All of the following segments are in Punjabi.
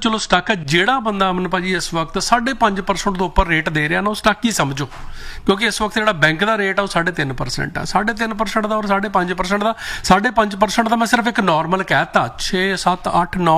ਚਲੋ ਸਟਾਕ ਹੈ। ਜਿਹੜਾ ਬੰਦਾ ਅਮਨ ਭਾਜੀ ਇਸ ਵਕਤ 5.5% ਤੋਂ ਉੱਪਰ ਰੇਟ ਦੇ ਰਿਹਾ ਨਾ, ਉਹ ਸਟਾਕ ਹੀ ਸਮਝੋ, ਕਿਉਂਕਿ ਇਸ ਵਕਤ ਜਿਹੜਾ ਬੈਂਕ ਦਾ ਰੇਟ ਆ ਉਹ 3.5% ਆ। 3.5% ਦਾ ਔਰ 5.5% ਦਾ, 5.5% ਦਾ ਮੈਂ ਸਿਰਫ ਇੱਕ ਨੋਰਮਲ ਕਹਿ ਦਿੱਤਾ। 6, 7, 8, 9,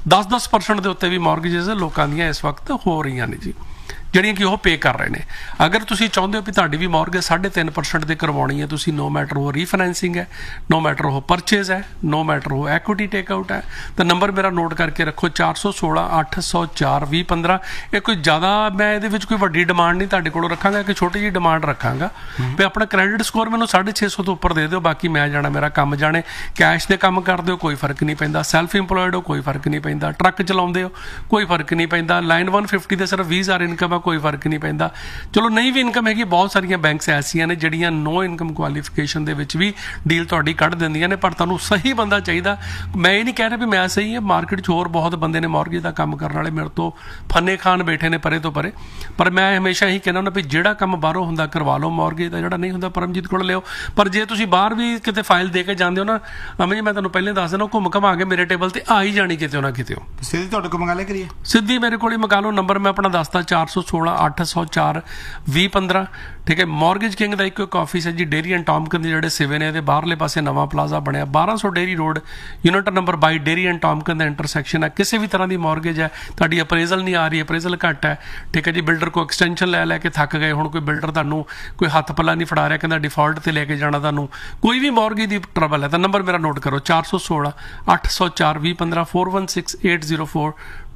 10% ਦੇ ਉੱਤੇ ਵੀ ਮੌਰਗੇजेस ਲੋਕਾਂ ਦੀਆਂ ਇਸ ਵਕਤ ਹੋ ਰਹੀਆਂ ਨੇ ਜੀ, ਜਿਹੜੀਆਂ ਕਿ ਉਹ ਪੇ ਕਰ ਰਹੇ ਨੇ। ਅਗਰ ਤੁਸੀਂ ਚਾਹੁੰਦੇ ਹੋ ਵੀ ਤੁਹਾਡੀ ਵੀ ਮੌਰਗੇਜ 3.5% ਦੇ ਕਰਵਾਉਣੀ ਹੈ, ਤੁਸੀਂ ਨੋ ਮੈਟਰ ਉਹ ਰੀਫਾਈਨੈਂਸਿੰਗ ਹੈ, ਨੋ ਮੈਟਰ ਉਹ ਪਰਚੇਜ਼ ਹੈ, ਨੋ ਮੈਟਰ ਉਹ ਐਕੁਇਟੀ ਟੇਕਆਊਟ ਹੈ, ਤਾਂ ਨੰਬਰ ਮੇਰਾ ਨੋਟ ਕਰਕੇ ਰੱਖੋ 416 804 2015। ਇਹ ਕੋਈ ਜ਼ਿਆਦਾ ਮੈਂ ਇਹਦੇ ਵਿੱਚ ਕੋਈ ਵੱਡੀ ਡਿਮਾਂਡ ਨਹੀਂ ਤੁਹਾਡੇ ਕੋਲੋਂ ਰੱਖਾਂਗਾ, ਕਿ ਛੋਟੀ ਜਿਹੀ ਡਿਮਾਂਡ ਰੱਖਾਂਗਾ ਵੀ ਆਪਣਾ ਕ੍ਰੈਡਿਟ ਸਕੋਰ ਮੈਨੂੰ 650 ਤੋਂ ਉੱਪਰ ਦੇ ਦਿਓ, ਬਾਕੀ ਮੈਂ ਜਾਣਾ ਮੇਰਾ ਕੰਮ ਜਾਣੇ। ਕੈਸ਼ ਦੇ ਕੰਮ ਕਰਦੇ ਹੋ ਕੋਈ ਫਰਕ ਨਹੀਂ ਪੈਂਦਾ, ਸੈਲਫ ਇੰਪਲੋਇਡ ਹੋ ਕੋਈ ਫਰਕ ਨਹੀਂ ਪੈਂਦਾ, ਟਰੱਕ ਚਲਾਉਂਦੇ ਹੋ ਕੋਈ ਫਰਕ ਨਹੀਂ ਪੈਂਦਾ, ਲਾਈਨ 150 ਦੇ ਸਿਰਫ 20,000 ਇਨਕਮ ਕੋਈ ਫਰਕ ਨਹੀਂ ਪੈਂਦਾ। ਚਲੋ ਨਹੀਂ ਵੀ ਇਨਕਮ ਹੈਗੀ, ਬਹੁਤ ਸਾਰੀਆਂ ਬੈਂਕਸ ਐਸੀਆਂ ਨੇ ਜਿਹੜੀਆਂ ਨੋ ਇਨਕਮ ਕੁਆਲੀਫਿਕੇਸ਼ਨ ਦੇ ਵਿੱਚ ਵੀ ਡੀਲ ਤੁਹਾਡੀ ਕੱਢ ਦਿੰਦੀਆਂ ਨੇ, ਪਰ ਤੁਹਾਨੂੰ ਸਹੀ ਬੰਦਾ ਚਾਹੀਦਾ। ਮੈਂ ਇਹ ਨਹੀਂ ਕਹਿ ਰਿਹਾ ਵੀ ਮੈਂ ਸਹੀ ਹਾਂ, ਮਾਰਕੀਟ 'ਚ ਹੋਰ ਬਹੁਤ ਬੰਦੇ ਨੇ ਮੌਰਗੇਜ ਦਾ ਕੰਮ ਕਰਨ ਵਾਲੇ, ਮੇਰੇ ਤੋਂ ਫੰਨੇ ਖਾਨ ਬੈਠੇ ਨੇ ਪਰੇ ਤੋਂ ਪਰੇ, ਪਰ ਮੈਂ ਹਮੇਸ਼ਾ ਇਹੀ ਕਹਿੰਦਾ ਹੁੰਦਾ ਵੀ ਜਿਹੜਾ ਕੰਮ ਬਾਹਰੋਂ ਹੁੰਦਾ ਕਰਵਾ ਲਓ ਮੌਰਗੇਜ ਦਾ, ਜਿਹੜਾ ਨਹੀਂ ਹੁੰਦਾ ਪਰਮਜੀਤ ਕੋਲ ਲਿਓ। ਪਰ ਜੇ ਤੁਸੀਂ ਬਾਹਰ ਵੀ ਕਿਤੇ ਫਾਈਲ ਦੇ ਕੇ ਜਾਂਦੇ ਹੋ ਨਾ ਅਮਨ ਜੀ, ਮੈਂ ਤੁਹਾਨੂੰ ਪਹਿਲੇ ਦੱਸ ਦੇਣਾ, ਘੁੰਮ ਘਮਾ ਕੇ ਮੇਰੇ ਟੇਬਲ ਤੇ ਆ ਹੀ ਜਾਣੀ ਕਿਤੇ ਨਾ ਕਿਤੇ। ਸਿੱਧੀ ਤੁਹਾਡੇ ਕੋਲ ਮੰਗਾ ਲਿਆ ਕਰੀਏ, ਸਿੱਧੀ ਮੇਰੇ ਕੋਲ ਹੀ ਮੰਗਾ ਲਓ। ਨੰਬਰ ਮੈਂ ਆਪਣਾ ਦੱਸਦਾ 416 804 2015। ਠੀਕ ਹੈ। ਮੌਰਗੇਜ ਕਿੰਗ ਦਾ ਇੱਕ ਆਫਿਸ ਹੈ ਜੀ, ਡੇਰੀ ਐਂਡ ਟੌਮਕਨ ਦੇ ਜਿਹੜੇ ਸਿਵੇ ਨੇ, ਇਹਦੇ ਬਾਹਰਲੇ ਪਾਸੇ ਨਵਾਂ ਪਲਾਜ਼ਾ ਬਣਿਆ 1200 dairy road, unit number 22, dairy and ਟੌਮਕਨ the intersection ਹੈ। ਕਿਸੇ ਵੀ ਤਰ੍ਹਾਂ ਦੀ ਮੌਰਗੇਜ ਹੈ, ਤੁਹਾਡੀ ਅਪਰੇਜ਼ਲ ਨਹੀਂ ਆ ਰਹੀ, ਅਪਰੇਜ਼ਲ ਘੱਟ ਹੈ, ਠੀਕ ਹੈ ਜੀ, ਬਿਲਡਰ ਕੋ ਐਕਸਟੈਂਸ਼ਨ ਲੈ ਕੇ ਥੱਕ ਗਏ, ਹੁਣ ਕੋਈ ਬਿਲਡਰ ਤੁਹਾਨੂੰ ਕੋਈ ਹੱਥ ਪੱਲਾ ਨਹੀਂ ਫੜਾ ਰਿਹਾ, ਕਹਿੰਦਾ ਡਿਫਾਲਟ ਤੇ ਲੈ ਕੇ ਜਾਣਾ, ਤੁਹਾਨੂੰ ਕੋਈ ਵੀ ਮੌਰਗੇਜ ਦੀ ਟਰਬਲ ਹੈ ਤਾਂ ਨੰਬਰ ਮੇਰਾ ਨੋਟ ਕਰੋ 416 804 2015 416 804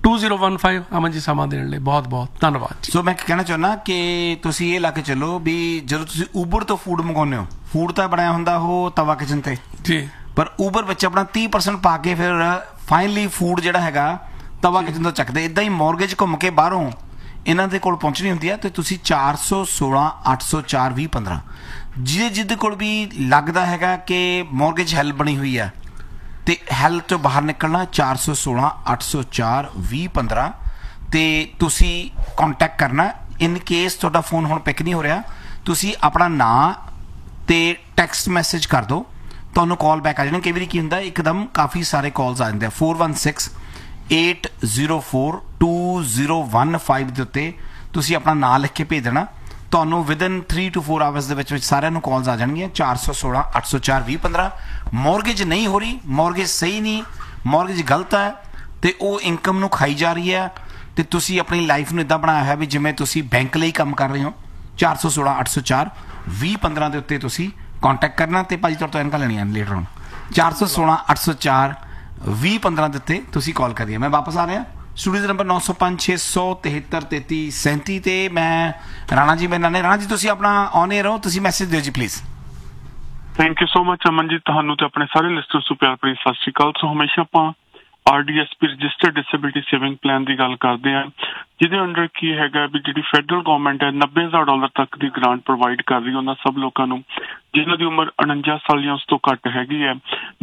2015। ਅਮਨ ਜੀ ਸਮਾਂ ਦੇਣ ਲਈ ਬਹੁਤ ਬਹੁਤ ਧੰਨਵਾਦ। ਸੋ ਮੈਂ ਕਹਿਣਾ ਚਾਹੁੰਦਾ ਕਿ ਤੁਸੀਂ ਇਹ ਲਾ ਕੇ ਚੱਲੋ ਵੀ ਜਦੋਂ ਤੁਸੀਂ ਊਬਰ ਤੋਂ ਫੂਡ ਮੰਗਾਉਂਦੇ ਹੋ, ਫੂਡ ਤਾਂ ਬਣਿਆ ਹੁੰਦਾ ਉਹ ਤਵਾ ਕਿਚਨ ਤੇ ਜੀ, ਪਰ ਊਬਰ ਵਿੱਚ ਆਪਣਾ 30% ਪਾ ਕੇ ਫਿਰ ਫਾਈਨਲੀ ਫੂਡ ਜਿਹੜਾ ਹੈਗਾ ਤਵਾ ਕਿਚਨ ਤੋਂ ਚੱਕਦੇ। ਇੱਦਾਂ ਹੀ ਮੌਰਗੇਜ ਘੁੰਮ ਕੇ ਬਾਹਰੋਂ ਇਹਨਾਂ ਦੇ ਕੋਲ ਪਹੁੰਚਣੀ ਹੁੰਦੀ ਹੈ, ਤੇ ਤੁਸੀਂ 416 804 2015 ਜਿਹਦੇ ਕੋਲ ਵੀ ਲੱਗਦਾ ਹੈਗਾ ਕਿ ਮੌਰਗੇਜ ਹੈਲ ਬਣੀ ਹੋਈ ਹੈ ਤੇ ਹੈਲ ਤੋਂ ਬਾਹਰ ਨਿਕਲਣਾ 416 804 2015 ਤੇ ਤੁਸੀਂ ਕੰਟੈਕਟ ਕਰਨਾ। ਇਨ ਕੇਸ ਤੁਹਾਡਾ ਫੋਨ ਹੁਣ ਪਿਕ ਨਹੀਂ ਹੋ ਰਿਹਾ, ਤੁਸੀਂ ਆਪਣਾ ਨਾਂ ਤੇ ਟੈਕਸਟ ਮੈਸੇਜ ਕਰ ਦਿਓ, ਤੁਹਾਨੂੰ ਕਾਲ ਬੈਕ ਆ ਜਾਣੀ। ਕਈ ਵਾਰੀ ਕੀ ਹੁੰਦਾ ਇੱਕਦਮ ਕਾਫੀ ਸਾਰੇ ਕਾਲਸ ਆ ਜਾਂਦੇ ਆ। 416 804 2015 ਦੇ ਉੱਤੇ ਤੁਸੀਂ ਆਪਣਾ ਨਾਂ ਲਿਖ ਕੇ ਭੇਜ ਦੇਣਾ, ਤੁਹਾਨੂੰ ਵਿਦਨ 3 to 4 ਆਵਰਸ ਦੇ ਵਿੱਚ ਸਾਰਿਆਂ ਨੂੰ ਕਾਲਸ ਆ ਜਾਣਗੀਆਂ। 416 804 2015। ਮੌਰਗੇਜ ਨਹੀਂ ਹੋ ਰਹੀ, ਮੌਰਗੇਜ ਸਹੀ ਨਹੀਂ, ਮੌਰਗੇਜ ਗਲਤ ਹੈ ਤੇ ਉਹ ਇਨਕਮ ਨੂੰ ਖਾਈ ਜਾ ਰਹੀ ਹੈ, ਤੇ ਤੁਸੀਂ ਆਪਣੀ ਲਾਈਫ ਨੂੰ ਇੱਦਾਂ ਬਣਾਇਆ ਹੋਇਆ ਵੀ ਜਿਵੇਂ ਤੁਸੀਂ ਬੈਂਕ ਲਈ ਕੰਮ ਕਰ ਰਹੇ ਹੋ। 416 804 2015 ਦੇ ਉੱਤੇ ਤੁਸੀਂ ਕੰਟੈਕਟ ਕਰਨਾ, ਤੇ ਭਾਜੀ ਤੁਹਾਡੇ ਤੋਂ ਇਨਕਮ ਲੈਣੀ ਹੈ ਲੇਟਰ ਔਨ। 416 804 2015 ਦੇ ਉੱਤੇ ਤੁਸੀਂ ਕਾਲ ਕਰੀਏ। ਮੈਂ ਵਾਪਸ ਆ ਰਿਹਾ ਸਟੂਡੀਓ ਦਾ ਨੰਬਰ 905 673 33 37 ਤੇ ਮੈਂ ਰਾਣਾ ਜੀ ਮੇਰੇ ਨਾਲ ਨੇ। ਰਾਣਾ ਜੀ ਤੁਸੀਂ ਆਪਣਾ ਔਨ ਏਅਰ ਹੋ, ਤੁਸੀਂ ਮੈਸੇਜ ਦਿਓ ਜੀ please. Thank you so much Aman ji, ਤੁਹਾਨੂੰ ਤੇ ਆਪਣੇ ਸਾਰੇ ਲਿਸਟਰਸ ਨੂੰ ਪਿਆਰ ਭਰੀ ਸਤਿ ਸ਼੍ਰੀ ਅਕਾਲ। ਸੋ ਹਮੇਸ਼ਾ ਆਪਾਂ RDSP registered disability saving plan ਦੀ ਗੱਲ ਕਰਦੇ ਹਾਂ, ਜਿਹਦੇ ਅੰਡਰ ਕੀ ਹੈਗਾ ਵੀ ਜਿਹੜੀ ਫੈਡਰਲ ਗਵਰਨਮੈਂਟ ਹੈ $90,000 ਤੱਕ ਦੀ ਗ੍ਰਾਂਟ ਪ੍ਰੋਵਾਈਡ ਕਰ ਰਹੀ ਉਹਨਾਂ ਸਭ ਲੋਕਾਂ ਨੂੰ ਜਿਨ੍ਹਾਂ ਦੀ ਉਮਰ 49 ਸਾਲ ਜਾਂ ਉਸ ਤੋਂ ਘੱਟ ਹੈਗੀ ਹੈ,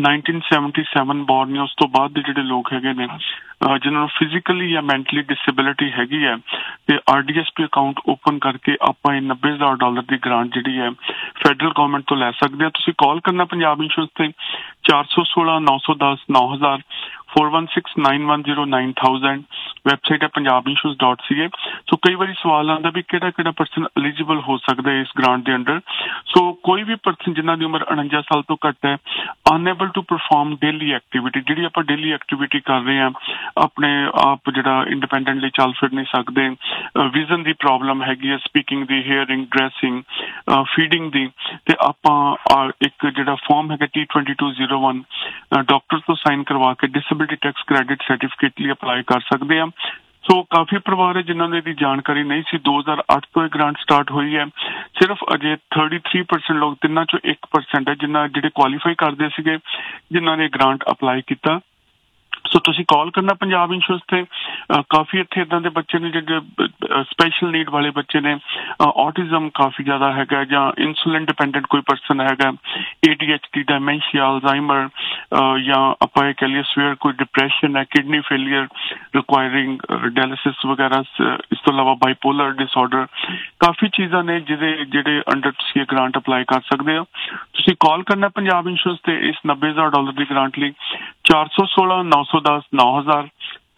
1977 ਬੋਰਨ ਜਾਂ ਉਸ ਤੋਂ ਬਾਅਦ ਦੇ ਜਿਹੜੇ ਲੋਕ ਹੈਗੇ ਨੇ ਜਿਨ੍ਹਾਂ ਨੂੰ ਫਿਜ਼ੀਕਲੀ ਜਾਂ ਮੈਂਟਲੀ ਡਿਸੇਬਿਲਿਟੀ ਹੈਗੀ ਹੈ, ਤੇ RDSP ਅਕਾਊਂਟ ਓਪਨ ਕਰਕੇ ਆਪਾਂ ਇਹ $90,000 ਦੀ ਗ੍ਰਾਂਟ ਜਿਹੜੀ ਹੈ ਫੈਡਰਲ ਗਵਰਨਮੈਂਟ ਤੋਂ ਲੈ ਸਕਦੇ ਹਾਂ। ਤੁਸੀਂ ਕਾਲ ਕਰਨਾ ਪੰਜਾਬ ਇੰਸ਼ੋਰੈਂਸ ਤੇ 416 910 9000 416 910 9000। ਵੈਬਸਾਈਟ ਹੈ punjabinsurance.ca। ਸੋ ਕਈ ਵਾਰੀ ਸਵਾਲ ਆਉਂਦਾ ਵੀ ਕਿਹੜਾ ਪਰਸਨ ਐਲੀਜੀਬਲ ਹੋ ਸਕਦਾ ਹੈ ਇਸ ਗ੍ਰਾਂਟ ਦੇ ਅੰਡਰ। ਸੋ ਕੋਈ ਵੀ ਪਰਸਨ ਜਿਨ੍ਹਾਂ ਦੀ ਉਮਰ 49 ਸਾਲ ਤੋਂ ਘੱਟ ਹੈ, ਅਨਏਬਲ ਟੂ ਪਰਫਾਰਮ ਡੇਲੀ ਐਕਟੀਵਿਟੀ, ਜਿਹੜੀ ਆਪਾਂ ਡੇਲੀ ਐਕਟੀਵਿਟੀ ਕਰ ਰਹੇ ਹਾਂ, ਆਪਣੇ ਆਪ ਜਿਹੜਾ ਇੰਡੀਪੈਂਡੈਂਟਲੀ ਚੱਲ ਫਿਰ ਨਹੀਂ ਸਕਦੇ, ਵਿਜ਼ਨ ਦੀ ਪ੍ਰੋਬਲਮ ਹੈਗੀ ਹੈ, ਸਪੀਕਿੰਗ ਦੀ, ਹੀਅਰਿੰਗ, ਡਰੈਸਿੰਗ, ਫੀਡਿੰਗ ਦੀ, ਤੇ ਆਪਾਂ ਇੱਕ ਜਿਹੜਾ ਫਾਰਮ ਹੈਗਾ T2201 ਡਾਕਟਰ ਤੋਂ ਸਾਈਨ ਕਰਵਾ ਕੇ ਡਿਸੇਬਿਲਿਟੀ ਟੈਕਸ ਕ੍ਰੈਡਿਟ ਸਰਟੀਫਿਕੇਟ ਲਈ ਅਪਲਾਈ ਕਰ ਸਕਦੇ ਹਾਂ। ਸੋ ਕਾਫੀ ਪਰਿਵਾਰ ਹੈ ਜਿਨ੍ਹਾਂ ਨੂੰ ਇਹਦੀ ਜਾਣਕਾਰੀ ਨਹੀਂ ਸੀ। 2008 ਤੋਂ ਇਹ ਗ੍ਰਾਂਟ ਸਟਾਰਟ ਹੋਈ ਹੈ। ਸਿਰਫ ਅਜੇ 33% ਲੋਕ, 3 ਚੋਂ 1% ਹੈ ਜਿਹੜੇ ਕੁਆਲੀਫਾਈ ਕਰਦੇ ਸੀਗੇ, ਜਿਨ੍ਹਾਂ ਨੇ ਗ੍ਰਾਂਟ ਅਪਲਾਈ ਕੀਤਾ। ਸੋ ਤੁਸੀਂ ਕਾਲ ਕਰਨਾ ਪੰਜਾਬ ਇੰਸ਼ੋਰੈਂਸ ਤੇ। ਕਾਫੀ ਇੱਥੇ ਇੱਦਾਂ ਦੇ ਬੱਚੇ ਨੇ ਜਿਹੜੇ ਸਪੈਸ਼ਲ ਨੀਡ ਵਾਲੇ ਬੱਚੇ ਨੇ, ਔਟਿਜ਼ਮ ਕਾਫੀ ਜ਼ਿਆਦਾ ਹੈਗਾ, ਜਾਂ ਇਨਸੂਲਿਨ ਡਿਪੈਂਡੈਂਟ ਕੋਈ ਪਰਸਨ ਹੈਗਾ, ADHD, ਡਾਇਮੈਂਸ਼ੀਆ, ਅਲਜ਼ਾਈਮਰ, ਜਾਂ ਆਪਾਂ ਇਹ ਕਹਿ ਲਈਏ ਸਵੇਅਰ ਕੋਈ ਡਿਪਰੈਸ਼ਨ ਹੈ, ਕਿਡਨੀ ਫੇਲੀਅਰ ਰਿਕੁਆਇਰਿੰਗ ਡਾਇਲਿਸਿਸ ਵਗੈਰਾ, ਇਸ ਤੋਂ ਇਲਾਵਾ ਬਾਈਪੋਲਰ ਡਿਸਆਰਡਰ, ਕਾਫੀ ਚੀਜ਼ਾਂ ਨੇ ਜਿਹੜੇ ਅੰਡਰ ਤੁਸੀਂ ਇਹ ਗ੍ਰਾਂਟ ਅਪਲਾਈ ਕਰ ਸਕਦੇ ਹੋ। ਤੁਸੀਂ ਕਾਲ ਕਰਨਾ ਪੰਜਾਬ ਇੰਸ਼ੋਰੈਂਸ ਤੇ ਇਸ $90,000 ਦੀ ਗ੍ਰਾਂਟ ਲਈ 416 910 9000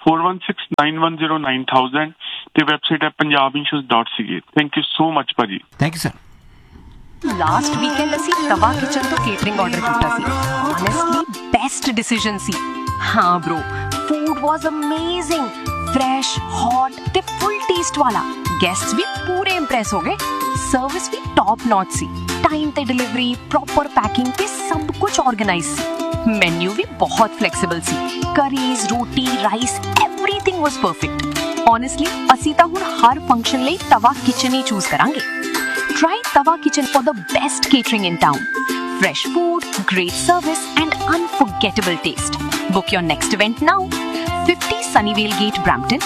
4169109000 ਤੇ ਵੈਬਸਾਈਟ ਹੈ punjabinsurance.ca। Thank you so much ਭਾਜੀ। Thank you sir. Last weekend ਅਸੀਂ ਤਵਾ ਕਿਚਨ ਤੋਂ ਕੇਟਰਿੰਗ ਆਰਡਰ ਕੀਤਾ ਸੀ। honestly ਬੈਸਟ ਡਿਸੀਜਨ ਸੀ। ਹਾਂ bro, food was amazing, fresh, hot ਤੇ full taste ਵਾਲਾ। ਗੈਸਟਸ ਵੀ ਪੂਰੇ ਇੰਪ੍ਰੈਸ ਹੋ ਗਏ। ਸਰਵਿਸ ਵੀ ਟੌਪ ਨੌਚ ਸੀ। ਟਾਈਮ ਤੇ ਡਿਲੀਵਰੀ, ਪ੍ਰੋਪਰ ਪੈਕਿੰਗ ਤੇ ਸਭ ਕੁਝ ਆਰਗੇਨਾਈਜ਼ ਸੀ। ਮੈਨੂ ਵੀ ਬਹੁਤ ਫਲੈਕਸੀਬਲ ਸੀ। ਕਰੀਜ਼, ਰੋਟੀ, rice, everything was perfect. honestly ਅਸੀਂ ਤਾਂ ਹੁਣ ਹਰ ਫੰਕਸ਼ਨ ਲਈ ਤਵਾ ਕਿਚਨ ਹੀ ਚੂਜ਼ ਕਰਾਂਗੇ। Try Tawa Kitchen for the best catering in town. Fresh food, great service and unforgettable taste. Book your next event now. 50 Sunnyvale Gate, Brampton.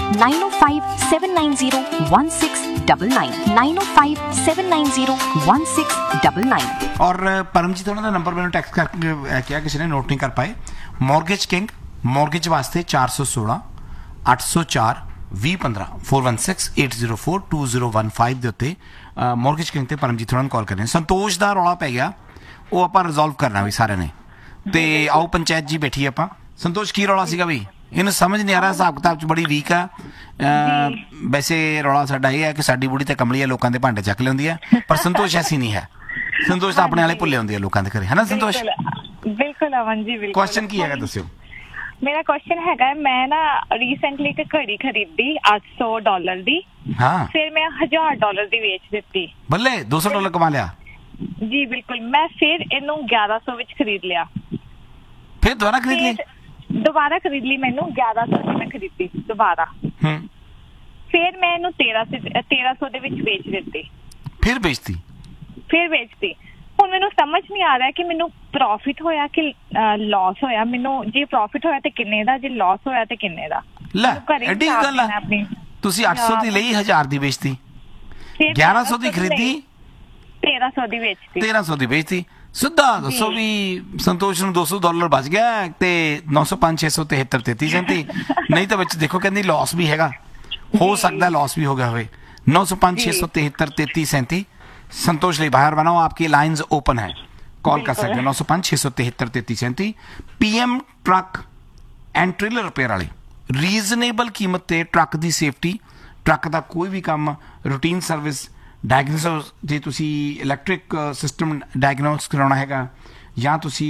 905-790-1699. 905-790-1699. और परमजीत ਉਹਨਾਂ ਦਾ ਨੰਬਰ ਮੈਨੂੰ ਟੈਕਸਟ ਕਰਕੇ ਕਿਹਾ, ਕਿਸੇ ਨੇ ਨੋਟ ਨਹੀਂ ਕਰ ਪਾਏ। ਮੌਰਗੇਜ ਕਿੰਗ, ਮੌਰਗੇਜ ਵਾਸਤੇ 416 804 2015 4168042015 ਦੇ ਉੱਤੇ ਮੌਰਗੇਜ ਕਿੰਗ ਤੇ ਪਰਮਜੀਤ ਹੋਰਾਂ ਨੂੰ ਕਾਲ ਕਰਨੀ। ਸੰਤੋਸ਼ ਦਾ ਰੌਲਾ ਪੈ ਗਿਆ, ਉਹ ਆਪਾਂ ਰਿਜ਼ੋਲਵ ਕਰਨਾ ਵੀ ਸਾਰਿਆਂ ਨੇ। ਤੇ ਆਓ ਪੰਚਾਇਤ ਜੀ ਬੈਠੀ ਆਪਾਂ। ਸੰਤੋਸ਼ ਕੀ ਰੌਲਾ ਸੀਗਾ ਵੀ? ਇਹਨੂੰ ਸਮਝ ਨਹੀਂ ਆ ਰਿਹਾ, ਹਿਸਾਬ ਕਿਤਾਬ 'ਚ ਬੜੀ ਵੀਕ ਆ। ਵੈਸੇ ਰੌਲਾ ਸਾਡਾ ਇਹ ਹੈ ਕਿ ਸਾਡੀ ਬੁੜੀ ਤਾਂ ਕਮਲੀ ਆ, ਲੋਕਾਂ ਦੇ ਭਾਂਡੇ ਚੱਕ ਲੈਂਦੀ ਆ, ਪਰ ਸੰਤੋਸ਼ ਐਸੀ ਨਹੀਂ ਹੈ। ਸੰਤੋਸ਼ ਤਾਂ ਆਪਣੇ ਵਾਲੇ ਭੁੱਲੇ ਹੁੰਦੀ ਆ ਲੋਕਾਂ ਦੇ ਘਰੇ, ਹੈ ਨਾ ਸੰਤੋਸ਼? ਬਿਲਕੁਲ ਅਮਨ ਜੀ, ਬਿਲਕੁਲ। ਕੁਐਸਚਨ ਕੀ ਹੈਗਾ ਦੱਸਿਓ। ਮੇਰਾ ਕੁਐਸਚਨ ਹੈਗਾ, ਮੈਂ ਨਾ ਰੀਸੈਂਟਲੀ ਇੱਕ ਘੜੀ ਖਰੀਦੀ $800 ਦੀ। ਹਾਂ, ਫਿਰ ਮੈਂ $1000 ਦੀ ਵੇਚ ਦਿੱਤੀ। ਬੱਲੇ $200 ਕਮਾ ਲਿਆ। ਜੀ ਬਿਲਕੁਲ। ਮੈਂ ਫਿਰ ਇਹਨੂੰ 1100 ਵਿੱਚ ਖਰੀਦ ਲਿਆ। ਫਿਰ ਦੁਬਾਰਾ ਖਰੀਦ ਲਈ? ਦੁਬਾਰਾ ਖਰੀਦ ਲਈ, ਮੈਨੂੰ 1100 ਦੀ ਮੈਂ ਖਰੀਦੀ ਦੁਬਾਰਾ। ਫਿਰ ਮੈਂ ਇਹਨੂੰ 1300 ਦੇ ਵਿੱਚ ਵੇਚ ਦਿੱਤੀ। ਫਿਰ ਵੇਚਤੀ? ਫਿਰ ਵੇਚਤੀ। ਹੁਣ ਮੈਨੂੰ ਸਮਝ ਨਹੀਂ ਆ ਰਿਹਾ ਕਿ ਮੈਨੂੰ ਪ੍ਰੋਫਿਟ ਹੋਇਆ ਕਿ ਲਾਸ ਹੋਇਆ। ਮੈਨੂੰ ਜੇ ਪ੍ਰੋਫਿਟ ਹੋਇਆ ਤੇ ਕਿੰਨੇ ਦਾ, ਜੇ ਲਾਸ ਹੋਇਆ ਤੇ ਕਿੰਨੇ ਦਾ। ਲੈ ਐਡੀ ਗੱਲ ਆ। ਤੁਸੀਂ 800 ਦੀ ਲਈ, 1000 ਦੀ ਵੇਚਤੀ, 1100 ਦੀ ਖਰੀਦੀ, 1300 ਦੀ ਵੇਚਤੀ, 1300 ਦੀ ਵੇਚਤੀ। ਸਿੱਧਾ ਦੱਸੋ ਵੀ ਸੰਤੋਸ਼ ਨੂੰ $200 ਬਚ ਗਿਆ ਤੇ 905 673 33 37। ਨਹੀਂ ਤਾਂ ਵਿੱਚ ਦੇਖੋ ਕਹਿੰਦੀ ਲਾਸ ਵੀ ਹੈਗਾ, ਹੋ ਸਕਦਾ ਲਾਸ भी हो गया होवे। 905 673 33 37 संतोष ਲਈ बाहर बनाओ, आपकी लाइंस ओपन है, कॉल कर सकते हैं 905 673 33 37। PM truck and trailer repair वाले रीजनेबल कीमत ਤੇ ट्रक ਦੀ ਸੇਫਟੀ, ट्रक ਦਾ ਕੋਈ ਵੀ ਕੰਮ, रूटीन सर्विस, डायग्नोसिस, ਜੇ ਤੁਸੀਂ ਇਲੈਕਟ੍ਰਿਕ ਸਿਸਟਮ ਡਾਇਗਨੋਸ ਕਰਾਉਣਾ ਹੈਗਾ ਜਾਂ ਤੁਸੀਂ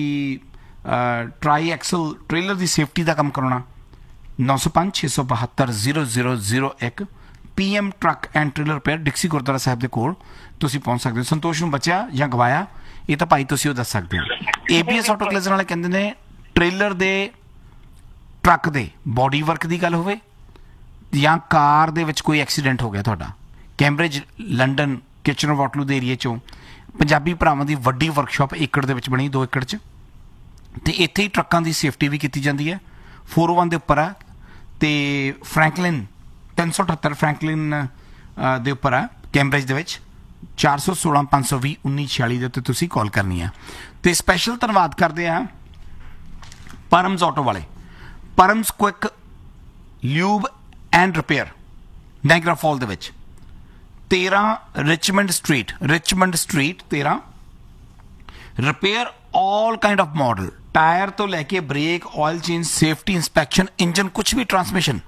ਟਰਾਈ ਐਕਸਲ ਟ੍ਰੇਲਰ ਦੀ ਸੇਫਟੀ ਦਾ ਕੰਮ ਕਰਾਉਣਾ, 905 672 0001 PM truck and trailer repair, ਡਿਕਸੀ Gurdwara ਸਾਹਿਬ ਦੇ ਕੋਲ ਤੁਸੀਂ ਪਹੁੰਚ ਸਕਦੇ ਹੋ। ਸੰਤੋਸ਼ ਨੂੰ ਬਚਿਆ ਜਾਂ ਗਵਾਇਆ ਇਹ ਤਾਂ ਭਾਈ ਤੁਸੀਂ ਉਹ ਦੱਸ ਸਕਦੇ ਹੋ। ABS ਆਟੋ ਕਲੇਜ਼ਰ ਵਾਲੇ ਕਹਿੰਦੇ ਨੇ ਟ੍ਰੇਲਰ ਦੇ, ਟਰੱਕ ਦੇ ਬੋਡੀ ਵਰਕ ਦੀ ਗੱਲ ਹੋਵੇ ਜਾਂ ਕਾਰ ਦੇ ਵਿੱਚ ਕੋਈ ਐਕਸੀਡੈਂਟ ਹੋ ਗਿਆ ਤੁਹਾਡਾ, ਕੈਂਬਰਿਜ, ਲੰਡਨ, ਕਿਚਨਰ ਵਾਟਰਲੂ ਦੇ ਏਰੀਏ 'ਚੋਂ ਪੰਜਾਬੀ ਭਰਾਵਾਂ ਦੀ ਵੱਡੀ ਵਰਕਸ਼ਾਪ ਏਕੜ ਦੇ ਵਿੱਚ ਬਣੀ, 2 ਏਕੜ 'ਚ, ਤੇ ਇੱਥੇ ਹੀ ਟਰੱਕਾਂ ਦੀ ਸੇਫਟੀ ਵੀ ਕੀਤੀ ਜਾਂਦੀ ਹੈ। 401 ਦੇ ਉੱਪਰ ਆ ਤੇ ਫਰੈਂਕਲਿਨ 378 ਫਰੈਂਕਲਿਨ ਦੇ ਉੱਪਰ ਆ ਕੈਂਬਰਿਜ ਦੇ ਵਿੱਚ। 416 520 1946 ਦੇ ਉੱਤੇ ਤੁਸੀਂ ਕਾਲ ਕਰਨੀ ਆ। ਤੇ ਸਪੈਸ਼ਲ ਧੰਨਵਾਦ ਕਰਦੇ ਆ ਪਰਮਸ ਆਟੋ ਵਾਲੇ, ਪਰਮਸ quick lube and repair, Niagara fall ਦੇ ਵਿੱਚ 13 Richmond street 13, repair all ਕਾइंड of model, tyre तो लेके break, oil change, safety inspection, engine, कुछ भी, ट्रांसमिशन।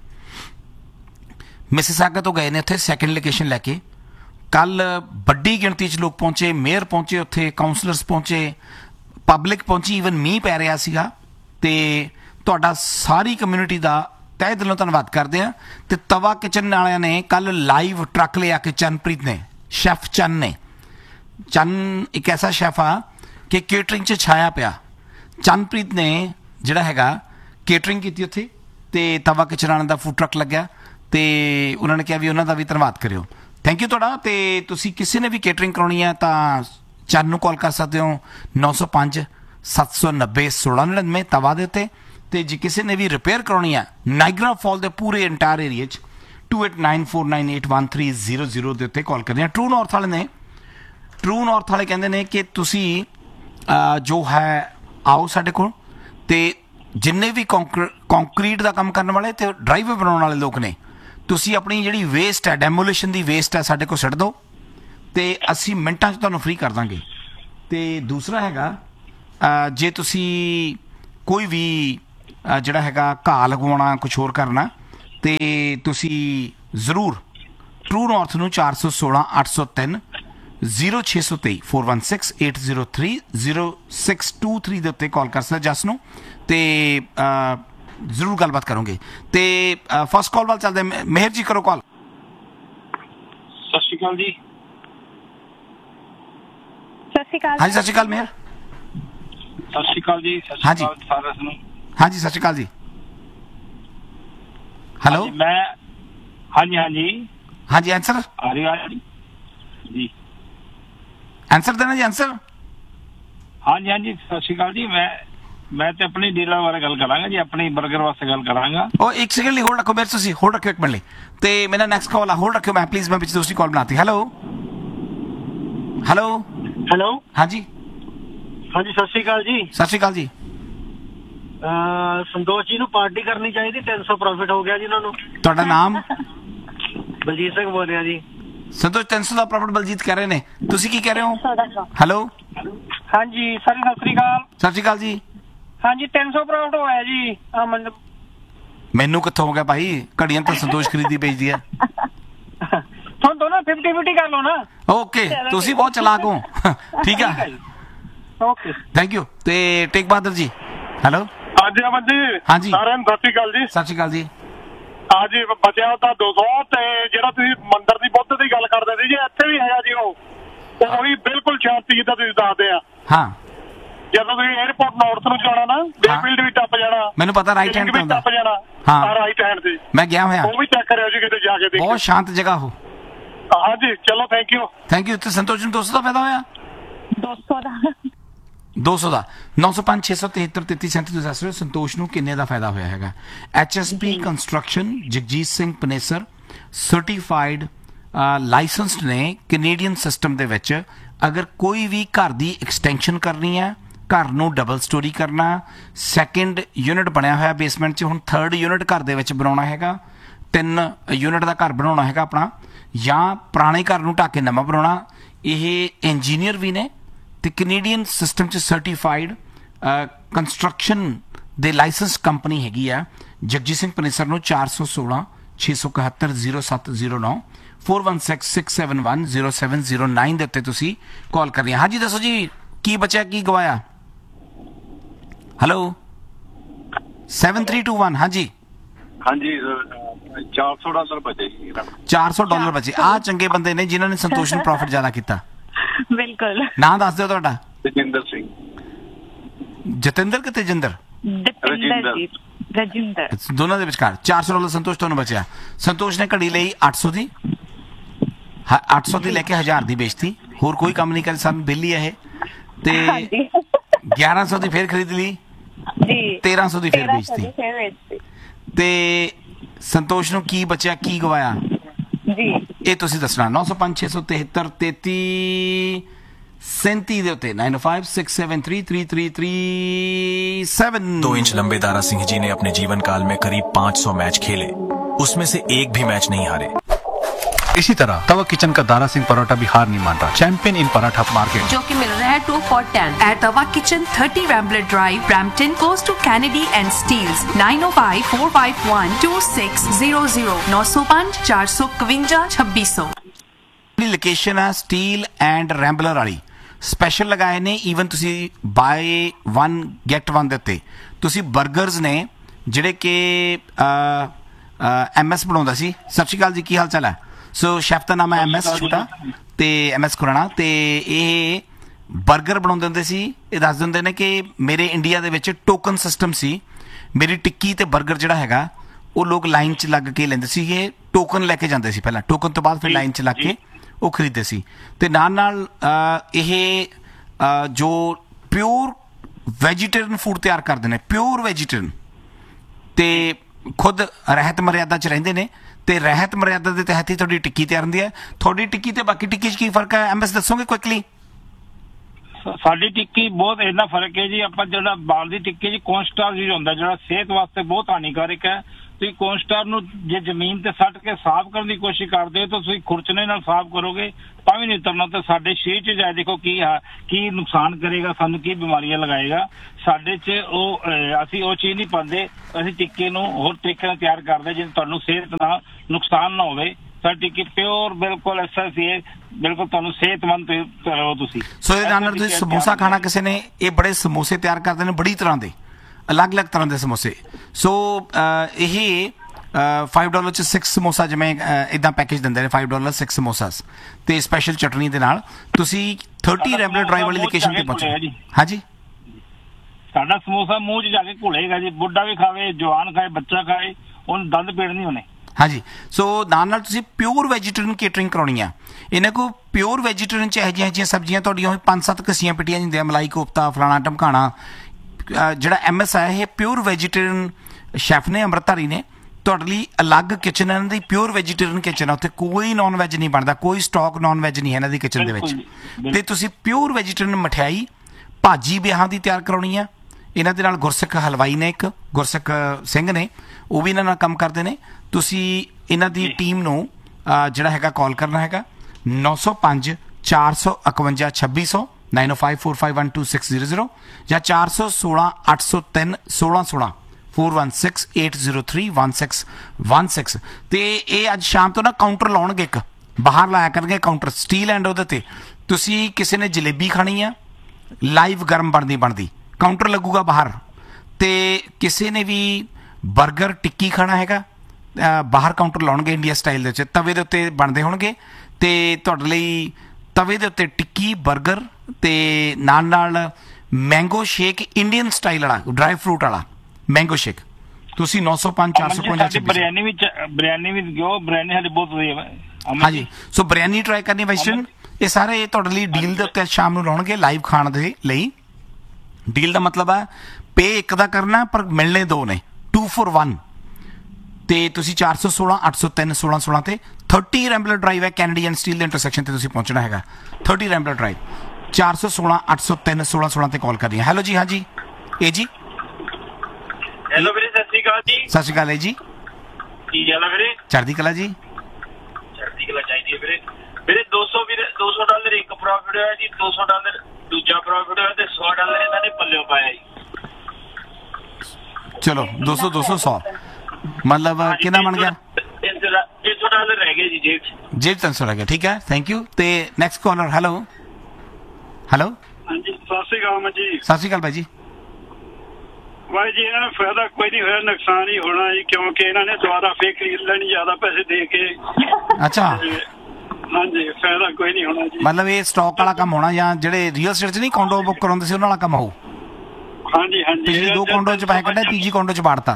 मिसिसागा तो गए ने उत्थे सैकेंड लोकेशन लैके, कल बड़ी गिणती च लोग पहुंचे, मेयर पहुंचे, उत्थे काउंसलर्स पहुंचे, पब्लिक पहुंची, ईवन मीह पै रहा सीगा। ते तुहाडा सारी कम्यूनिटी दा तहे दिलों धन्नवाद करते हैं। ते तवा किचन वालियां ने कल लाइव ट्रक ले आके, चनप्रीत ने, शैफ चन ने, चन एक ऐसा शैफ आ कि केटरिंग च छाया पिया। चनप्रीत ने जिहड़ा हैगा केटरिंग की उत्थे, ते तवा किचन वालियां दा फूड ट्रक लग्या, ते उन्होंने कहा भी उन्होंने भी धन्नवाद करियो। थैंक यू तुहाडा। ते तुसीं किसी ने भी केटरिंग कराउणी है तां चन नूं कॉल कर सकते हो 905 790 1699 तवा दे उत्ते। ते जे किसी ने भी रिपेयर कराउणी है नाइगरा फॉल दे पूरे इंटायर एरिया 2894981300 दे उत्ते कॉल करनी है। ट्रू नॉर्थ वाले ने, ट्रू नॉर्थ वाले कहंदे ने कि तुसीं जो है आओ साडे कोल, ते जिन्ने भी कंक्रीट का काम करने वाले ते ड्राइवर बनाने वाले लोग ने, तुसी अपनी जिहड़ी वेस्ट है, डेमोलेशन की वेस्ट है, साडे कोल सट दो ते असी मिनटां च तुहानूं फ्री कर दांगे। ते दूसरा हैगा जे तुसी कोई भी ਜਿਹੜਾ ਹੈਗਾ ਘਾਹ ਲਗਵਾਉਣਾ, ਕੁਛ ਹੋਰ ਕਰਨਾ, ਤੇ ਤੁਸੀਂ ਜ਼ਰੂਰ ਟਰੂ ਨਾਰਥ ਨੂੰ 416 803 0623 416 803 0623 ਦੇ ਉੱਤੇ ਕਾਲ ਕਰ ਸਕਦਾ ਜਸ ਨੂੰ, ਤੇ ਜ਼ਰੂਰ ਗੱਲਬਾਤ ਕਰੋਗੇ। ਤੇ ਫਸਟ ਕਾਲ ਵੱਲ ਚੱਲਦੇ, ਮਿਹਰ ਜੀ ਕਰੋ ਕਾਲ। ਸਤਿ ਸ਼੍ਰੀ ਅਕਾਲ ਜੀ। ਸਤਿ ਸ਼੍ਰੀ ਅਕਾਲ। ਹਾਂਜੀ ਸਤਿ ਸ਼੍ਰੀ ਅਕਾਲ ਮਿਹਰ। ਸਤਿ ਸ਼੍ਰੀ ਅਕਾਲ ਜੀ। ਸਤਿ ਹਾਂਜੀ। ਸ਼੍ਰੀ ਅਕਾਲ ਸਾਰਿਆਂ ਨੂੰ। ਹਾਂਜੀ ਸਤਿ ਸ਼੍ਰੀ ਅਕਾਲ ਜੀ। ਹੈਲੋ। ਹਾਂਜੀ, ਮੈਂ ਹਾਂਜੀ ਹਾਂਜੀ ਆਂਸਰ ਆ ਰਹੀ ਜੀ। ਆਂਸਰ ਦੇਣਾ ਜੀ, ਆਂਸਰ। ਹਾਂਜੀ ਸਤਿ ਸ਼੍ਰੀ ਅਕਾਲ ਜੀ। ਮੈਂ ਤੇ ਆਪਣੀ ਡੀਲਰ ਬਾਰੇ ਗੱਲ ਕਰਾਂਗਾ ਜੀ, ਆਪਣੀ 버ਗਰ ਵਾਸਤੇ ਗੱਲ ਕਰਾਂਗਾ। ਉਹ ਇੱਕ ਸੈਕਿੰਡ ਲਈ ਹੋਲਡ ਰੱਖੋ ਮੇਰੇ, ਤੁਸੀਂ ਹੋਲਡ ਰੱਖਿਓ ਇੱਕ ਮਿੰਟ ਲਈ, ਤੇ ਮੇਰਾ ਨੈਕਸਟ ਕਾਲ ਆ, ਹੋਲਡ ਰੱਖਿਓ ਮੈਂ ਪਲੀਜ਼, ਮੈਂ ਵਿੱਚ ਦੂਸਰੀ ਕਾਲ ਬਣਾਤੀ। ਹੈਲੋ ਹੈਲੋ ਹਾਂਜੀ ਹਾਂਜੀ ਸਤਿ ਸ਼੍ਰੀ ਅਕਾਲ ਜੀ। ਸਤਿ ਸ਼੍ਰੀ ਅਕਾਲ ਜੀ। ਸੰਤੋਸ਼ ਜੀ ਨੂੰ ਪਾਰਟੀ ਕਰਨੀ ਚਾਹੀਦੀ, 300 ਪ੍ਰੋਫਿਟ ਹੋ ਗਿਆ ਜੀ ਉਹਨਾਂ ਨੂੰ। ਤੁਹਾਡਾ ਨਾਮ? ਬਲਜੀਤ ਸਿੰਘ ਬੋਲ ਰਿਹਾ ਜੀ। ਸੰਤੋਸ਼ 300 ਦਾ ਪ੍ਰੋਫਿਟ ਬਲਜੀਤ ਕਹਿ ਰਹੇ ਨੇ, ਤੁਸੀਂ ਕੀ ਕਹਿ ਰਹੇ ਹੋ? ਹੈਲੋ ਹਾਂਜੀ ਸਰ, ਸਤਿ ਸ੍ਰੀ ਅਕਾਲ। ਸਤਿ ਸ਼੍ਰੀ ਅਕਾਲ ਜੀ। ਹਾਂਜੀ 300 ਪ੍ਰੋਫਿਟ ਹੋਇਆ ਜੀ। ਮੈਨੂੰ ਕਿੱਥੋਂ ਹੋ ਗਿਆ ਭਾਈ, ਘੜੀਆਂ ਤਾਂ ਸੰਤੋਸ਼ ਖਰੀਦੀ ਵੇਚਦੀ ਹੈ। ਤੁਹਾਨੂੰ ਦੋਨੋਂ 50-50 ਕਰ ਲਓ ਨਾ। ਓਕੇ, ਤੁਸੀਂ ਬਹੁਤ ਚਲਾਕ ਹੋ। ਠੀਕ ਹੈ, ਓਕੇ ਥੈਂਕ ਯੂ। ਤੇ ਟੇਕ ਬਹਾਦਰ ਜੀ। ਹੈਲੋ ਹਾਂਜੀ ਅਮਨ ਜੀ। ਹਾਂਜੀ। ਸਾਰਿਆਂ ਨੂੰ ਸਤਿ ਸ਼੍ਰੀ ਅਕਾਲ ਜੀ। ਸਤਿ ਸ਼੍ਰੀ ਅਕਾਲ ਜੀ। ਹਾਂਜੀ ਬਚਿਆ ਤਾਂ 200, ਤੇ ਜਿਹੜਾ ਤੁਸੀਂ ਮੰਦਿਰ ਦੀ ਬੁੱਧ ਦੀ ਗੱਲ ਕਰਦੇ ਸੀ ਜੀ, ਇੱਥੇ ਵੀ ਹੈਗਾ ਜੀ ਉਹ ਵੀ ਬਿਲਕੁਲ ਸ਼ਾਂਤੀ ਜਿੱਦਾਂ ਤੁਸੀਂ ਦੱਸਦੇ ਆ। ਹਾਂ, ਜਦੋਂ ਤੁਸੀਂ 에어ਪੋਰਟ ਨਾਰਥ ਨੂੰ ਜਾਣਾ ਨਾ, ਬੇਫੀਲਡ ਵੀ ਟੱਪ ਜਾਣਾ, ਮੈਨੂੰ ਪਤਾ, ਰਾਈਟ ਹੈਂਡ ਤੇ ਹੁੰਦਾ। ਟੱਪ ਜਾਣਾ, ਹਾਂ ਰਾਈਟ ਹੈਂਡ ਤੇ। ਮੈਂ ਗਿਆ ਹੋਇਆ, ਉਹ ਵੀ ਚੈੱਕ ਕਰਿਓ ਜੀ ਕਿਤੇ ਜਾ ਕੇ ਦੇਖਿਓ। ਬਹੁਤ ਸ਼ਾਂਤ ਜਗ੍ਹਾ ਉਹ। ਹਾਂਜੀ ਚਲੋ ਥੈਂਕ ਯੂ। Thank you. ਤੇ ਸੰਤੋਸ਼ ਨੂੰ 200 ਦਾ ਫਾਇਦਾ ਹੋਇਆ? 200 ਦਾ 200 ਦਾ 905 673 33 ਤੁਸੀਂ ਦੱਸ ਰਹੇ ਹੋ ਸੰਤੋਸ਼ ਨੂੰ ਕਿੰਨੇ ਦਾ ਫਾਇਦਾ ਹੋਇਆ ਹੈਗਾ। HSP construction Jagjit Singh Panesar certified licensed ਨੇ ਕੈਨੇਡੀਅਨ ਸਿਸਟਮ ਦੇ ਵਿੱਚ। ਅਗਰ ਕੋਈ ਵੀ ਘਰ ਦੀ ਐਕਸਟੈਂਸ਼ਨ ਕਰਨੀ ਹੈ, ਘਰ ਨੂੰ ਡਬਲ ਸਟੋਰੀ ਕਰਨਾ, ਸੈਕਿੰਡ ਯੂਨਿਟ ਬਣਿਆ ਹੋਇਆ ਬੇਸਮੈਂਟ 'ਚ, ਹੁਣ ਥਰਡ ਯੂਨਿਟ ਘਰ ਦੇ ਵਿੱਚ ਬਣਾਉਣਾ ਹੈਗਾ, 3 ਯੂਨਿਟ ਦਾ ਘਰ ਬਣਾਉਣਾ ਹੈਗਾ ਆਪਣਾ, ਜਾਂ ਪੁਰਾਣੇ ਘਰ ਨੂੰ ਢੱਕ ਕੇ ਨਵਾਂ ਬਣਾਉਣਾ, ਇਹ ਇੰਜੀਨੀਅਰ ਵੀ ਨੇ ਤੇ ਕੈਨੇਡੀਅਨ ਸਿਸਟਮ 'ਚ ਸਰਟੀਫਾਈਡ ਕੰਸਟਰਕਸ਼ਨ ਦੇ ਲਾਇਸੈਂਸ ਕੰਪਨੀ ਹੈਗੀ ਆ। ਜਗਜੀਤ ਸਿੰਘ ਪਨੇਸਰ ਨੂੰ 416 671 0709 416 671 0709 ਦੇ ਉੱਤੇ ਤੁਸੀਂ ਕਾਲ ਕਰਨੀ ਹੈ। ਹਾਂਜੀ ਦੱਸੋ ਜੀ, ਕੀ ਬਚਿਆ ਕੀ ਗਵਾਇਆ? ਹੈਲੋ 7321। ਹਾਂਜੀ ਹਾਂਜੀ ਸਰ, $400 ਬਚੇ ਜੀ। $400 ਬਚੇ। ਆ ਚੰਗੇ ਬੰਦੇ ਨੇ ਜਿਨ੍ਹਾਂ ਨੇ ਸੰਤੋਸ਼ ਨੂੰ ਪ੍ਰੋਫਿਟ ਜ਼ਿਆਦਾ ਕੀਤਾ। ਬਿਲਕੁਲ। ਨਾਂ ਦੱਸ ਦਿਓ ਤੁਹਾਡਾ। ਤੇਜਿੰਦਰ ਸਿੰਘ। ਜਤਿੰਦਰ ਕਿ ਤੇਜਿੰਦਰ? ਦਪਿੰਦਰ ਜੀ, ਰਜਿੰਦਰ। ਦੋਨਾਂ ਦੇ ਵਿਚਕਾਰ $400 ਸੰਤੋਸ਼ ਤੁਹਾਨੂੰ ਬਚਿਆ। ਸੰਤੋਸ਼ ਨੇ ਘੜੀ ਲਈ 800 ਦੀ, 800 ਦੀ ਲੈ ਕੇ 1000 ਦੀ ਵੇਚਤੀ। ਹੋਰ ਕੋਈ ਕੰਮ ਨਹੀਂ ਕਰੇ, ਸਾਨੂੰ ਬਿੱਲੀ ਇਹ। ਤੇ 1100 ਦੀ ਫੇਰ ਖਰੀਦ ਲਈ ਜੀ, 1300 ਦੀ ਫੇਰ ਵੇਚਤੀ। ਤੇ ਸੰਤੋਸ਼ ਨੂੰ ਕੀ ਬਚਿਆ ਕੀ ਗਵਾਇਆ ਜੀ, ਇਹ ਤੁਸੀਂ ਦੱਸਣਾ। 905 673 33 37 ਦੇ ਉੱਤੇ 9567333337। 2 इंच लंबे दारा सिंह जी ने अपने जीवन काल में करीब 500 मैच खेले, उसमें से एक भी मैच नहीं हारे। इसी तरह तवा किचन का दारा सिंह पराठा भी हार नहीं मानता। चैंपियन इन पराठा मार्केट, जो कि मिल रहा है 2 for 10 at Tava Kitchen, 30 Rambler Drive, Brampton, close to Kennedy and Steeles. 9054512600 905 451 2600। Location ਆ ਸਟੀਲ ਐਂਡ ਰੈਂਬਲਰ ਵਾਲੀ, ਸਪੈਸ਼ਲ ਲਗਾਏ ਨੇ। ਈਵਨ ਤੁਸੀਂ ਬਾਏ 1 ਗੈਟ 1 ਦੇ ਉੱਤੇ ਤੁਸੀਂ 버ਗਰਸ ਨੇ ਜਿਹੜੇ ਕਿ MS ਬਣਾਉਂਦਾ ਸੀ। ਸਤਿ ਸ਼੍ਰੀ ਅਕਾਲ ਜੀ, ਕੀ ਹਾਲ ਚਾਲ ਹੈ? ਸੋ ਸ਼ੈਫ ਦਾ ਨਾਮ ਹੈ MS ਛੋਟਾ ਤੇ MS ਖੁਰਾਣਾ, ਤੇ ਇਹ 버ਗਰ ਬਣਾਉਂਦੇ ਹੁੰਦੇ ਸੀ। ਇਹ ਦੱਸ ਦਿੰਦੇ ਨੇ ਕਿ ਮੇਰੇ ਇੰਡੀਆ ਦੇ ਵਿੱਚ ਟੋਕਨ ਸਿਸਟਮ ਸੀ। ਮੇਰੀ ਟਿੱਕੀ ਤੇ 버ਗਰ ਜਿਹੜਾ ਹੈਗਾ ਉਹ ਲੋਕ ਲਾਈਨ 'ਚ ਲੱਗ ਕੇ ਲੈਂਦੇ ਸੀਗੇ, ਟੋਕਨ ਲੈ ਕੇ ਜਾਂਦੇ ਸੀ ਪਹਿਲਾਂ, ਟੋਕਨ ਤੋਂ ਬਾਅਦ ਫਿਰ ਲਾਈਨ 'ਚ ਲੱਗ ਕੇ ਉਹ ਖਰੀਦਦੇ ਸੀ। ਤੇ ਨਾਲ ਇਹ ਜੋ ਪਿਓਰ ਵੈਜੀਟੇਰੀਅਨ ਫੂਡ ਤਿਆਰ ਕਰਦੇ ਨੇ, ਪਿਓਰ ਵੈਜੀਟੇਰੀਅਨ, ਤੇ ਖੁਦ ਰਹਿਤ ਮਰਿਆਦਾ 'ਚ ਰਹਿੰਦੇ ਨੇ, ਤੇ ਰਹਿਤ ਮਰਿਆਦਾ ਦੇ ਤਹਿਤ ਹੀ ਤੁਹਾਡੀ ਟਿੱਕੀ ਤਿਆਰ ਹੁੰਦੀ ਹੈ। ਤੁਹਾਡੀ ਟਿੱਕੀ ਤੇ ਬਾਕੀ ਟਿੱਕੀ 'ਚ ਕੀ ਫਰਕ ਹੈ MS ਦੱਸੋਗੇ ਕੁਇਕਲੀ? ਸਾਡੀ ਟਿੱਕੀ ਬਹੁਤ ਇੰਨਾ ਫਰਕ ਹੈ ਜੀ। ਆਪਾਂ ਜਿਹੜਾ ਬਾਲ ਦੀ ਟਿੱਕੀ ਜੀ ਕੌਨਸਟਾਰ ਯੂਜ਼ ਹੁੰਦਾ, ਜਿਹੜਾ ਸਿਹਤ ਵਾਸਤੇ ਬਹੁਤ ਹਾਨੀਕਾਰਕ ਹੈ। ਤੁਸੀਂ ਕੋਨਸਟਾਰ ਨੂੰ ਜੇ ਜ਼ਮੀਨ ਤੇ ਸੱਟ ਕੇ ਸਾਫ਼ ਕਰਨ ਦੀ ਕੋਸ਼ਿਸ਼ ਕਰਦੇ ਹੋ ਤਾਂ ਤੁਸੀਂ ਖੁਰਚਣੇ ਨਾਲ ਸਾਫ਼ ਕਰੋਗੇ ਤਾਂ ਵੀ ਨਹੀਂ ਉਤਰਨਾ। ਤਾਂ ਸਾਡੇ ਸਰੀਰ 'ਚ ਜਾ ਦੇਖੋ ਕੀ ਨੁਕਸਾਨ ਕਰੇਗਾ, ਸਾਨੂੰ ਕੀ ਬਿਮਾਰੀਆਂ ਲਗਾਏਗਾ। ਸਾਡੇ 'ਚ ਅਸੀਂ ਉਹ ਚੀਜ਼ ਨਹੀਂ ਪਾਉਂਦੇ, ਅਸੀਂ ਟਿੱਕੇ ਨੂੰ ਹੋਰ ਤਰੀਕੇ ਨਾਲ ਤਿਆਰ ਕਰਦੇ ਜਿਹਦੇ ਤੁਹਾਨੂੰ ਸਿਹਤ ਨਾਲ ਨੁਕਸਾਨ ਨਾ ਹੋਵੇ। ਸਾਡੀ ਟਿੱਕੀ ਪਿਓਰ ਬਿਲਕੁਲ ਐਸਐਸਏ, ਬਿਲਕੁਲ ਤੁਹਾਨੂੰ ਸਿਹਤਮੰਦ ਰਹੋ ਤੁਸੀਂ। ਸੋ ਇਹਦੇ ਨਾਲ ਤੁਸੀਂ ਸਮੋਸਾ ਖਾਣਾ ਕਿਸੇ ਨੇ, ਇਹ ਬੜੇ ਸਮੋਸੇ ਤਿਆਰ ਕਰਦੇ ਨੇ ਬੜੀ ਤਰ੍ਹਾਂ ਦੇ, ਅਲੱਗ-ਅਲੱਗ ਤਰ੍ਹਾਂ ਦੇ ਸਮੋਸੇ। ਸੋ ਇਹ $5 'ਚ 6 ਸਮੋਸਾ ਜਿਵੇਂ ਇਦਾਂ ਪੈਕੇਜ ਦਿੰਦੇ ਨੇ, $5 6 ਸਮੋਸਾਸ ਤੇ ਸਪੈਸ਼ਲ ਚਟਨੀ ਦੇ ਨਾਲ। ਤੁਸੀਂ 30 ਰੈਂਬਲਰ ਡਰਾਈਵ ਵਾਲੀ ਲੋਕੇਸ਼ਨ ਤੇ ਪਹੁੰਚੋ। ਹਾਂਜੀ, ਸਾਡਾ ਸਮੋਸਾ ਮੂੰਹ 'ਚ ਜਾ ਕੇ ਘੁਲੇਗਾ ਜੀ, ਬੁੱਢਾ ਵੀ ਖਾਵੇ, ਜਵਾਨ ਖਾਏ, ਬੱਚਾ ਖਾਏ, ਉਹਨੂੰ ਦੰਦ ਪੀੜ ਨਹੀਂ ਹੋਣੇ। ਹਾਂਜੀ, ਸੋ ਨਾਲ ਤੁਸੀਂ ਪਿਓਰ ਵੈਜੀਟੇਰੀਅਨ ਕੇਟਰਿੰਗ ਕਰਾਉਣੀ ਆ। ਇਹਨਾਂ ਕੋਲ ਪਿਓਰ ਵੈਜੀਟੇਰੀਅਨ 'ਚ ਇਹੋ ਜਿਹੀਆਂ ਸਬਜ਼ੀਆਂ ਤੁਹਾਡੀਆਂ 5-7 ਕਸੀਆਂ ਪਿੱਟੀਆਂ ਹੁੰਦੀਆਂ, ਮਲਾਈ ਕੋਫਤਾ, ਫਲਾਣਾ ਢਮਕਾਣਾ। ਜਿਹੜਾ MS ਹੈ ਇਹ ਪਿਓਰ ਵੈਜੀਟੇਰੀਅਨ ਸ਼ੈਫ ਨੇ, ਅੰਮ੍ਰਿਤਧਾਰੀ ਨੇ। ਤੁਹਾਡੇ ਲਈ ਅਲੱਗ ਕਿਚਨ ਹੈ ਇਹਨਾਂ ਦੀ, ਪਿਓਰ ਵੈਜੀਟੇਰੀਅਨ ਕਿਚਨ ਹੈ। ਉੱਥੇ ਕੋਈ ਨੌਨ ਵੈਜ ਨਹੀਂ ਬਣਦਾ, ਕੋਈ ਸਟਾਕ ਨੌਨ ਵੈਜ ਨਹੀਂ ਹੈ ਇਹਨਾਂ ਦੀ ਕਿਚਨ ਦੇ ਵਿੱਚ। ਤੇ ਤੁਸੀਂ ਪਿਓਰ ਵੈਜੀਟੇਰੀਅਨ ਮਠਿਆਈ, ਭਾਜੀ ਵਿਆਹਾਂ ਦੀ ਤਿਆਰ ਕਰਾਉਣੀ ਆ। ਇਹਨਾਂ ਦੇ ਨਾਲ ਗੁਰਸਿੱਖ ਹਲਵਾਈ ਨੇ, ਇੱਕ ਗੁਰਸਿੱਖ ਸਿੰਘ ਨੇ, ਉਹ ਵੀ ਇਹਨਾਂ ਨਾਲ ਕੰਮ ਕਰਦੇ ਨੇ। ਤੁਸੀਂ ਇਹਨਾਂ ਦੀ ਟੀਮ ਨੂੰ ਜਿਹੜਾ ਹੈਗਾ ਕਾਲ ਕਰਨਾ ਹੈਗਾ 905 451 2600 9054512600 ਜਾਂ 416 803 1616 4168031616। ਤੇ ਇਹ ਅੱਜ ਸ਼ਾਮ ਤੋਂ ਨਾ ਕਾਊਂਟਰ ਲਾਉਣਗੇ, ਇੱਕ ਬਾਹਰ ਲਾਇਆ ਕਰਨਗੇ ਕਾਊਂਟਰ, ਸਟੀਲ ਐਂਡ ਉਹਦੇ ਤੇ। ਤੁਸੀਂ ਕਿਸੇ ਨੇ ਜਲੇਬੀ ਖਾਣੀ ਆ, ਲਾਈਵ ਗਰਮ ਬਣਦੀ ਕਾਊਂਟਰ ਲੱਗੂਗਾ ਬਾਹਰ। ਤੇ ਕਿਸੇ ਨੇ ਵੀ 버ਗਰ ਟਿੱਕੀ ਖਾਣਾ ਹੈਗਾ, ਬਾਹਰ ਕਾਊਂਟਰ ਲਾਉਣਗੇ ਇੰਡੀਆ ਸਟਾਈਲ ਦੇ ਵਿੱਚ, ਤਵੇ ਦੇ ਉੱਤੇ ਬਣਦੇ ਹੋਣਗੇ। ਤੇ ਤੁਹਾਡੇ ਲਈ ਤਵੇ ਦੇ ਉੱਤੇ ਟਿੱਕੀ, 버ਗਰ ਤੇ ਨਾਲ ਮੈਂਗੋ ਸ਼ੇਕ, ਇੰਡੀਅਨ ਸਟਾਈਲ ਵਾਲਾ ਡਰਾਈ ਫਰੂਟ ਵਾਲਾ ਮੈਂਗੋ ਸ਼ੇਕ। ਤੁਸੀਂ 905 455 ਬਿਰਿਆਨੀ ਵੀ ਦਿਓ, ਬਿਰਿਆਨੀ ਸਾਡੀ ਬਹੁਤ ਵਧੀਆ ਹੈ। ਹਾਂਜੀ, ਸੋ ਬਿਰਿਆਨੀ ਟਰਾਈ ਕਰਨੀ ਵੈਸਟਰਨ। ਇਹ ਸਾਰੇ ਤੁਹਾਡੇ ਲਈ ਡੀਲ ਦੇ ਉੱਤੇ ਸ਼ਾਮ ਨੂੰ ਲਾਉਣਗੇ ਲਾਈਵ ਖਾਣ ਦੇ ਲਈ। ਡੀਲ ਦਾ ਮਤਲਬ ਹੈ ਪੇ ਇੱਕ ਦਾ ਕਰਨਾ ਪਰ ਮਿਲਣੇ ਦੋ ਨੇ, 2 for 1। ਤੇ ਤੁਸੀਂ 416 803 1616 ਤੇ 30 ਰੈਂਬਲਰ ਡਰਾਈਵ ਹੈ, ਕੈਨੇਡੀਅਨ ਸਟੀਲ ਦੇ ਇੰਟਰਸੈਕਸ਼ਨ ਤੇ ਤੁਸੀਂ ਪਹੁੰਚਣਾ ਹੈਗਾ। 30 ਰੈਂਬਲਰ ਡਰਾਈਵ 416 803 1616 ਤੇ ਕਾਲ ਕਰਨੀ ਹੈ। ਹੈਲੋ ਜੀ, ਹਾਂਜੀ ਇਹ ਜੀ। ਹੈਲੋ ਵੀਰੇ, ਸਤਿ ਸ਼੍ਰੀ ਅਕਾਲ ਜੀ। ਸਤਿ ਸ਼੍ਰੀ ਅਕਾਲ ਜੀ। ਕੀ ਹਾਲ ਹੈ ਵੀਰੇ? ਚੜ੍ਹਦੀ ਕਲਾ ਜੀ। ਚੜ੍ਹਦੀ ਕਲਾ ਚਾਹੀਦੀ ਹੈ ਵੀਰੇ। ਵੀਰੇ $200 ਇੱਕ ਪ੍ਰੋਫਿਟ ਹੋਇਆ ਜੀ, $200 ਦੂਜਾ ਪ੍ਰੋਫਿਟ ਹੋਇਆ ਤੇ $100 ਇਹਨਾਂ ਨੇ ਪੱਲਿਓ ਪਾਇਆ ਜੀ। ਚਲੋ 200 200 100 ਮਤਲਬ ਕਿੰਨਾ ਬਣ ਗਿਆ? $300 ਰਹਿ ਗਏ ਜੀ ਜੇਬ 300 ਰਹਿ ਗਿਆ। ਠੀਕ ਹੈ, ਥੈਂਕ ਯੂ। ਤੇ ਨੈਕਸਟ ਕਾਲਰ। ਹੈਲੋ ਹਾਂਜੀ, ਸਤਿ ਸ਼੍ਰੀ ਅਕਾਲ ਜੀ। ਸਤਿ ਸ਼੍ਰੀ ਅਕਾਲ ਭਾਈ ਜੀ। ਭਾਈ ਜੀ ਇਹਨਾਂ ਨੂੰ ਫਾਇਦਾ ਕੋਈ ਨਹੀਂ ਹੋਇਆ, ਨੁਕਸਾਨ ਹੀ ਹੋਣਾ ਜੀ, ਕਿਉਂਕਿ ਇਹਨਾਂ ਨੇ ਦੁਬਾਰਾ ਫੇਰ ਖਰੀਦ ਲੈਣੀ ਜ਼ਿਆਦਾ ਪੈਸੇ ਦੇ ਕੇ। ਅੱਛਾ, ਹਾਂਜੀ, ਫਾਇਦਾ ਕੋਈ ਨਹੀਂ ਹੋਣਾ ਜੀ। ਮਤਲਬ ਇਹ ਸਟਾਕ ਵਾਲਾ ਕੰਮ ਹੋਣਾ, ਜਾਂ ਜਿਹੜੇ ਰੀਅਲ ਸਟੇਟ 'ਚ ਨਹੀਂ ਕੋਂਡੋ ਬੁੱਕ ਕਰਾਉਂਦੇ ਸੀ ਉਹਨਾਂ ਵਾਲਾ ਕੰਮ ਹੋਊ। ਹਾਂਜੀ ਹਾਂਜੀ, ਪਿਛਲੇ 2 ਕੋਂਡੋ 'ਚ ਪੈਸੇ ਕੱਢੇ, ਤੀਜੀ ਕੋਂਡੋ 'ਚ ਬਾੜਤਾ।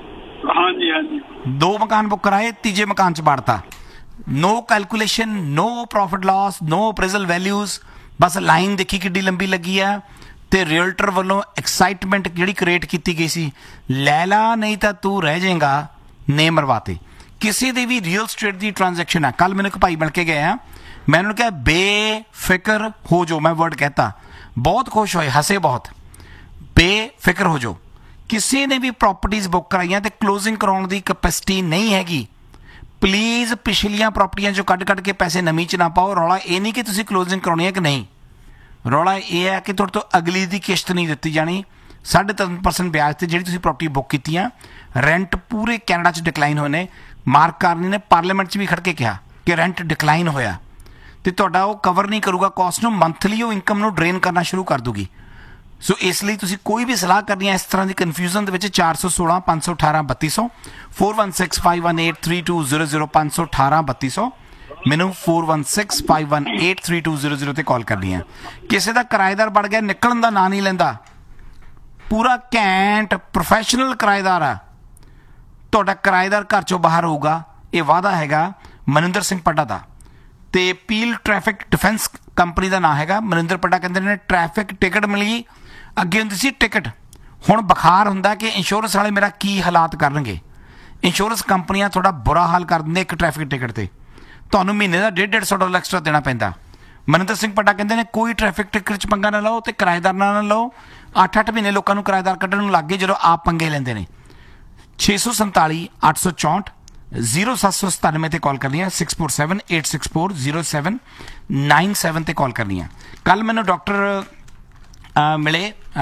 ਹਾਂਜੀ ਹਾਂਜੀ, 2 ਮਕਾਨ ਬੁੱਕ ਕਰਾਏ, ਤੀਜੇ ਮਕਾਨ 'ਚ ਬਾੜਤਾ। ਨੋ ਕੈਲਕੂਲੇਸ਼ਨ, ਨੋ ਪ੍ਰੋਫਿਟ ਲਾਸ, ਨੋ ਅਪਰੇਜ਼ਲ ਵੈਲਿਊਜ਼। ਬਸ ਲਾਈਨ ਦੇਖੀ ਕਿੱਡੀ ਲੰਬੀ ਲੱਗੀ ਆ। ਤੇ ਰੀਅਲਟਰ ਵੱਲੋਂ ਐਕਸਾਈਟਮੈਂਟ ਜਿਹੜੀ ਕ੍ਰੀਏਟ ਕੀਤੀ ਗਈ ਸੀ, ਲੈ ਲਾ ਨਹੀਂ ਤਾਂ ਤੂੰ ਰਹਿ ਜਾਏਗਾ, ਨੇ ਮਰਵਾਤੇ। ਕਿਸੇ ਦੇ ਵੀ ਰੀਅਲ ਸਟੇਟ ਦੀ ਟ੍ਰਾਂਜੈਕਸ਼ਨ ਹੈ। ਕੱਲ ਮੈਨੂੰ ਇੱਕ ਭਾਈ ਮਿਲ ਕੇ ਗਏ ਆ, ਮੈਂ ਉਹਨੂੰ ਕਿਹਾ ਬੇਫਿਕਰ ਹੋ ਜਾਓ, ਮੈਂ ਵਰਡ ਕਹਿਤਾ, ਬਹੁਤ ਖੁਸ਼ ਹੋਏ, ਹੱਸੇ ਬਹੁਤ। ਬੇਫਿਕਰ ਹੋ ਜਾਓ, ਕਿਸੇ ਨੇ ਵੀ ਪ੍ਰਾਪਰਟੀਜ਼ ਬੁੱਕ ਕਰਾਈਆਂ ਤੇ ਕਲੋਜ਼ਿੰਗ ਕਰਾਉਣ ਦੀ ਕੈਪੈਸਿਟੀ ਨਹੀਂ ਹੈਗੀ। ਪਲੀਜ਼ ਪਿਛਲੀਆਂ ਪ੍ਰਾਪਰਟੀਆਂ 'ਚੋਂ ਕੱਢ ਕੇ ਪੈਸੇ ਨਵੀਂ 'ਚ ਨਾ ਪਾਓ। ਰੌਲਾ ਇਹ ਨਹੀਂ ਕਿ ਤੁਸੀਂ ਕਲੋਜ਼ਿੰਗ ਕਰਾਉਣੀ ਹੈ ਕਿ ਨਹੀਂ, ਰੌਲਾ ਇਹ ਹੈ ਕਿ ਤੁਹਾਡੇ ਤੋਂ ਅਗਲੀ ਦੀ ਕਿਸ਼ਤ ਨਹੀਂ ਦਿੱਤੀ ਜਾਣੀ। 3.5% ਵਿਆਜ ਤੇ ਜਿਹੜੀ ਤੁਸੀਂ ਪ੍ਰਾਪਰਟੀ ਬੁੱਕ ਕੀਤੀਆਂ। ਰੈਂਟ ਪੂਰੇ ਕੈਨੇਡਾ 'ਚ ਡਿਕਲਾਈਨ ਹੋਏ ਨੇ। ਮਾਰਕ ਕਾਰਨੀ ਨੇ ਪਾਰਲੀਮੈਂਟ 'ਚ ਵੀ ਖੜ ਕੇ ਕਿਹਾ ਕਿ ਰੈਂਟ ਡਿਕਲਾਈਨ ਹੋਇਆ, ਤੇ ਤੁਹਾਡਾ ਉਹ ਕਵਰ ਨਹੀਂ ਕਰੂਗਾ ਕਾਸਟ ਨੂੰ, ਮੰਥਲੀ ਉਹ ਇਨਕਮ ਨੂੰ ਡਰੇਨ ਕਰਨਾ ਸ਼ੁਰੂ ਕਰ ਦੂਗੀ। ਸੋ ਇਸ ਲਈ ਤੁਸੀਂ ਕੋਈ ਵੀ ਸਲਾਹ ਕਰਨੀ ਹੈ ਇਸ ਤਰ੍ਹਾਂ ਦੀ ਕਨਫਿਊਜ਼ਨ ਦੇ ਵਿੱਚ, 416 518 3200 416 518 3200 518 3200 ਮੈਨੂੰ 416 518 3200 ਤੇ ਕਾਲ ਕਰਨੀ ਹੈ। ਕਿਸੇ ਦਾ ਕਿਰਾਏਦਾਰ ਬਣ ਗਿਆ, ਨਿਕਲਣ ਦਾ ਨਾਂ ਨਹੀਂ ਲੈਂਦਾ, ਪੂਰਾ ਘੈਂਟ ਪ੍ਰੋਫੈਸ਼ਨਲ ਕਿਰਾਏਦਾਰ ਆ। ਤੁਹਾਡਾ ਕਿਰਾਏਦਾਰ ਘਰ ਚੋਂ ਬਾਹਰ ਹੋਊਗਾ, ਇਹ ਵਾਅਦਾ ਹੈਗਾ ਮਨਿੰਦਰ ਸਿੰਘ ਪੱਡਾ ਦਾ। ਤੇ ਪੀਲ ਟ੍ਰੈਫਿਕ ਡਿਫੈਂਸ ਕੰਪਨੀ ਦਾ ਨਾਂ ਹੈਗਾ। ਮਨਿੰਦਰ ਪੱਡਾ ਕਹਿੰਦੇ ਨੇ ਟ੍ਰੈਫਿਕ ਟਿਕਟ ਮਿਲੀ, ਅੱਗੇ ਹੁੰਦੀ ਸੀ ਟਿਕਟ, ਹੁਣ ਬੁਖਾਰ ਹੁੰਦਾ ਕਿ ਇੰਸ਼ੋਰੈਂਸ ਵਾਲੇ ਮੇਰਾ ਕੀ ਹਾਲਾਤ ਕਰਨਗੇ। ਇੰਸ਼ੋਰੈਂਸ ਕੰਪਨੀਆਂ ਤੁਹਾਡਾ ਬੁਰਾ ਹਾਲ ਕਰ ਦਿੰਦੇ ਇੱਕ ਟ੍ਰੈਫਿਕ ਟਿਕਟ ਤੇ। ਤੁਹਾਨੂੰ ਮਹੀਨੇ ਦਾ $150 ਐਕਸਟਰਾ ਦੇਣਾ ਪੈਂਦਾ। ਮਨਿੰਦਰ ਸਿੰਘ ਪੱਡਾ ਕਹਿੰਦੇ ਨੇ ਕੋਈ ਟ੍ਰੈਫਿਕ ਟਿਕਟ 'ਚ ਪੰਗਾ ਨਾ ਲਓ ਤੇ ਕਿਰਾਏਦਾਰ ਨਾ ਲਓ। 8-8 ਮਹੀਨੇ ਲੋਕਾਂ ਨੂੰ ਕਿਰਾਏਦਾਰ ਕੱਢਣ ਨੂੰ ਲੱਗ ਗਏ ਜਦੋਂ ਆਪ ਪੰਗੇ ਲੈਂਦੇ ਨੇ। 647 864 0797 ਤੇ ਕਾਲ ਕਰਨੀ ਹੈ 647 864 0797 ਤੇ ਕਾਲ ਕਰਨੀ ਹੈ। ਕੱਲ ਮੈਨੂੰ ਡਾਕਟਰ ਮਿਲੇ,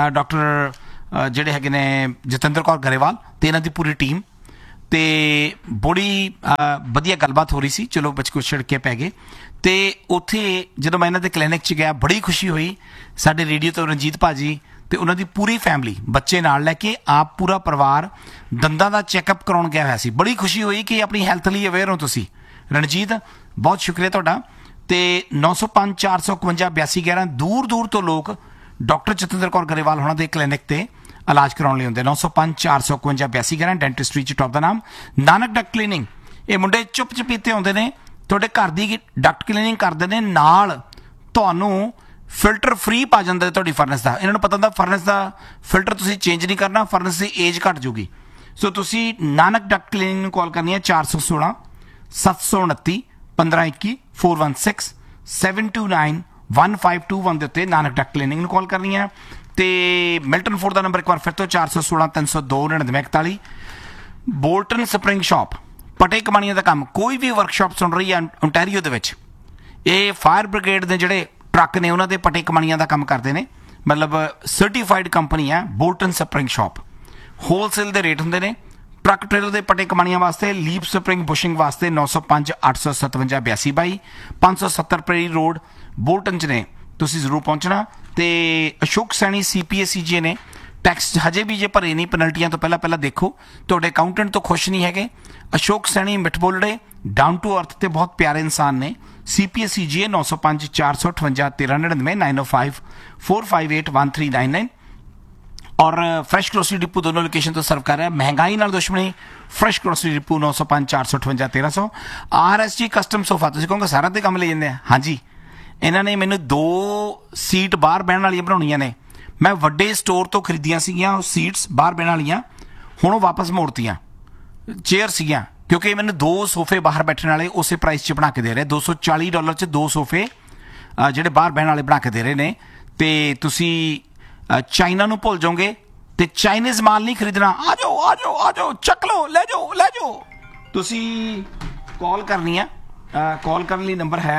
ਡਾਕਟਰ ਜਿਹੜੇ ਹੈਗੇ ਨੇ ਜਤਿੰਦਰ ਕੌਰ ਗਰੇਵਾਲ ਤੇ ਇਹਨਾਂ ਦੀ ਪੂਰੀ ਟੀਮ, ਤੇ ਬੜੀ ਵਧੀਆ ਗੱਲਬਾਤ ਹੋ ਰਹੀ ਸੀ। ਚਲੋ ਕੁਛ ਛਿੜਕੇ ਪੈ ਗਏ। ਤੇ ਉੱਥੇ ਜਦੋਂ ਮੈਂ ਇਹਨਾਂ ਦੇ ਕਲੀਨਿਕ 'ਚ ਗਿਆ ਬੜੀ ਖੁਸ਼ੀ ਹੋਈ। ਸਾਡੇ ਰੇਡੀਓ ਤੋਂ ਰਣਜੀਤ ਭਾਜੀ ਤੇ ਉਹਨਾਂ ਦੀ ਪੂਰੀ ਫੈਮਿਲੀ ਬੱਚੇ ਨਾਲ ਲੈ ਕੇ ਆਪ ਪੂਰਾ ਪਰਿਵਾਰ ਦੰਦਾਂ ਦਾ ਚੈੱਕਅਪ ਕਰਾਉਣ ਗਿਆ ਹੋਇਆ ਸੀ। ਬੜੀ ਖੁਸ਼ੀ ਹੋਈ ਕਿ ਆਪਣੀ ਹੈਲਥ ਲਈ ਅਵੇਅਰ ਹੋ ਤੁਸੀਂ। ਰਣਜੀਤ ਬਹੁਤ ਸ਼ੁਕਰੀਆ ਤੁਹਾਡਾ। ਤੇ 905 451 8211 ਦੂਰ ਦੂਰ ਤੋਂ ਲੋਕ ਡਾਕਟਰ ਜਤਿੰਦਰ ਕੌਰ ਗਰੇਵਾਲ ਹੋਣਾ ਦੇ ਕਲੀਨਿਕ ਤੇ ਇਲਾਜ ਕਰਾਉਣ ਲਈ ਹੁੰਦੇ। 905 451 8211 ਡੈਂਟਿਸਟਰੀ 'ਚ ਟੌਪ ਦਾ ਨਾਮ ਨਾਨਕ ਡਕਟ ਕਲੀਨਿੰਗ। ਇਹ ਮੁੰਡੇ ਚੁੱਪ ਚਪੀਤੇ ਆਉਂਦੇ ਨੇ, ਤੁਹਾਡੇ ਘਰ ਦੀ ਡਕਟ ਕਲੀਨਿੰਗ ਕਰਦੇ ਨੇ, ਨਾਲ ਤੁਹਾਨੂੰ ਫਿਲਟਰ ਫ੍ਰੀ ਪਾ ਜਾਂਦਾ ਤੁਹਾਡੀ ਫਰਨੈਸ ਦਾ। ਇਹਨਾਂ ਨੂੰ ਪਤਾ ਹੁੰਦਾ ਫਰਨੈਸ ਦਾ ਫਿਲਟਰ ਤੁਸੀਂ ਚੇਂਜ ਨਹੀਂ ਕਰਨਾ, ਫਰਨੈਸ ਦੀ ਏਜ ਘੱਟ ਜੂਗੀ। ਸੋ ਤੁਸੀਂ ਨਾਨਕ ਡਕਟ ਕਲੀਨਿੰਗ ਨੂੰ ਕਾਲ ਕਰਨੀ ਹੈ 416 729 1521 416 729 1521 ਦੇ ਉੱਤੇ ਨਾਨਕ ਡਕਟ ਕਲੀਨਿੰਗ ਨੂੰ ਕਾਲ ਕਰਨੀ ਹੈ। ਤੇ ਮਿਲਟਨ ਫੋਰਡ ਦਾ ਨੰਬਰ ਇੱਕ ਵਾਰ ਫਿਰ ਤੋਂ 416 302 9941। ਬੋਲਟਨ ਸਪਰਿੰਗ ਸ਼ਾਪ, ਪਟੇ ਕਮਾਣੀਆਂ ਦਾ ਕੰਮ, ਕੋਈ ਵੀ ਵਰਕਸ਼ਾਪ ਸੁਣ ਰਹੀ ਹੈ ਓਨਟਾਰੀਓ ਦੇ ਵਿੱਚ, ਇਹ ਫਾਇਰ ਬ੍ਰਿਗੇਡ ਦੇ ਜਿਹੜੇ ਟਰੱਕ ਨੇ ਉਹਨਾਂ ਦੇ ਪਟੇ ਕਮਾਣੀਆਂ ਦਾ ਕੰਮ ਕਰਦੇ ਨੇ, ਮਤਲਬ ਸਰਟੀਫਾਈਡ ਕੰਪਨੀ ਹੈ ਬੋਲਟਨ ਸਪਰਿੰਗ ਸ਼ਾਪ। ਹੋਲਸੇਲ ਦੇ ਰੇਟ ਹੁੰਦੇ ਨੇ। ਟਰੱਕ ਟ੍ਰੇਲਰ ਦੇ ਪਟੇ ਕਮਾਣੀਆਂ ਵਾਸਤੇ, ਲੀਪ ਸਪਰਿੰਗ ਬੁਸ਼ਿੰਗ ਵਾਸਤੇ 905 857 8222 570 ਪ੍ਰੇਰੀ ਰੋਡ ਬੋਲਟਨ 'ਚ ਨੇ। ਤੁਸੀਂ ਜ਼ਰੂਰ ਪਹੁੰਚਣਾ। ਤੇ ਅਸ਼ੋਕ ਸੈਣੀ CPA ਨੇ ਟੈਕਸ ਹਜੇ ਵੀ ਜੇ ਭਰੇ ਨਹੀਂ ਪੈਨਲਟੀਆਂ ਤੋਂ ਪਹਿਲਾਂ ਦੇਖੋ, ਤੁਹਾਡੇ ਅਕਾਊਂਟੈਂਟ ਤੋਂ ਖੁਸ਼ ਨਹੀਂ ਹੈਗੇ। Ashok Saini ਮਿੱਠ ਬੋਲੜੇ, down to earth ਤੇ ਬਹੁਤ ਪਿਆਰੇ ਇਨਸਾਨ ਨੇ। CPA 905 458 1399 905 458 1399। ਔਰ ਫਰੈਸ਼ ਗਰੋਸਰੀ ਡਿਪੂ ਦੋਨੋਂ ਲੋਕੇਸ਼ਨ ਤੋਂ ਸਰਵ ਕਰ ਰਿਹਾ। ਮਹਿੰਗਾਈ ਨਾਲ ਦੁਸ਼ਮਣੀ, fresh grocery depot 905 458 1300। RSG custom sofa, ਤੁਸੀਂ ਕਹੋਗੇ ਸਾਰਾ ਤੇ ਕੰਮ ਲੈ ਜਾਂਦੇ ਆ। ਹਾਂਜੀ, ਇਹਨਾਂ ਨੇ ਮੈਨੂੰ 2 ਸੀਟ ਬਾਹਰ ਬਹਿਣ ਵਾਲੀਆਂ ਬਣਾਉਣੀਆਂ ਨੇ। ਮੈਂ ਵੱਡੇ ਸਟੋਰ ਤੋਂ ਖਰੀਦੀਆਂ ਸੀਗੀਆਂ ਉਹ ਸੀਟਸ ਬਾਹਰ ਬਹਿਣ ਵਾਲੀਆਂ, ਹੁਣ ਉਹ ਵਾਪਸ ਮੋੜਤੀਆਂ। ਚੇਅਰ ਸੀਗੀਆਂ ਕਿਉਂਕਿ ਮੈਨੂੰ 2 ਸੋਫੇ ਬਾਹਰ ਬੈਠਣ ਵਾਲੇ ਉਸੇ ਪ੍ਰਾਈਸ 'ਚ ਬਣਾ ਕੇ ਦੇ ਰਹੇ। $240 'ਚ 2 ਸੋਫੇ ਜਿਹੜੇ ਬਾਹਰ ਬਹਿਣ ਵਾਲੇ ਬਣਾ ਕੇ ਦੇ ਰਹੇ ਨੇ। ਤੇ ਤੁਸੀਂ ਚਾਈਨਾ ਨੂੰ ਭੁੱਲ ਜਾਓਗੇ ਤੇ ਚਾਈਨੀਜ਼ ਮਾਲ ਨਹੀਂ ਖਰੀਦਣਾ। ਆ ਜਾਓ ਚੱਕ ਲਓ, ਲੈ ਜਾਓ। ਤੁਸੀਂ ਕਾਲ ਕਰਨੀ ਹੈ। ਕਾਲ ਕਰਨ ਲਈ ਨੰਬਰ ਹੈ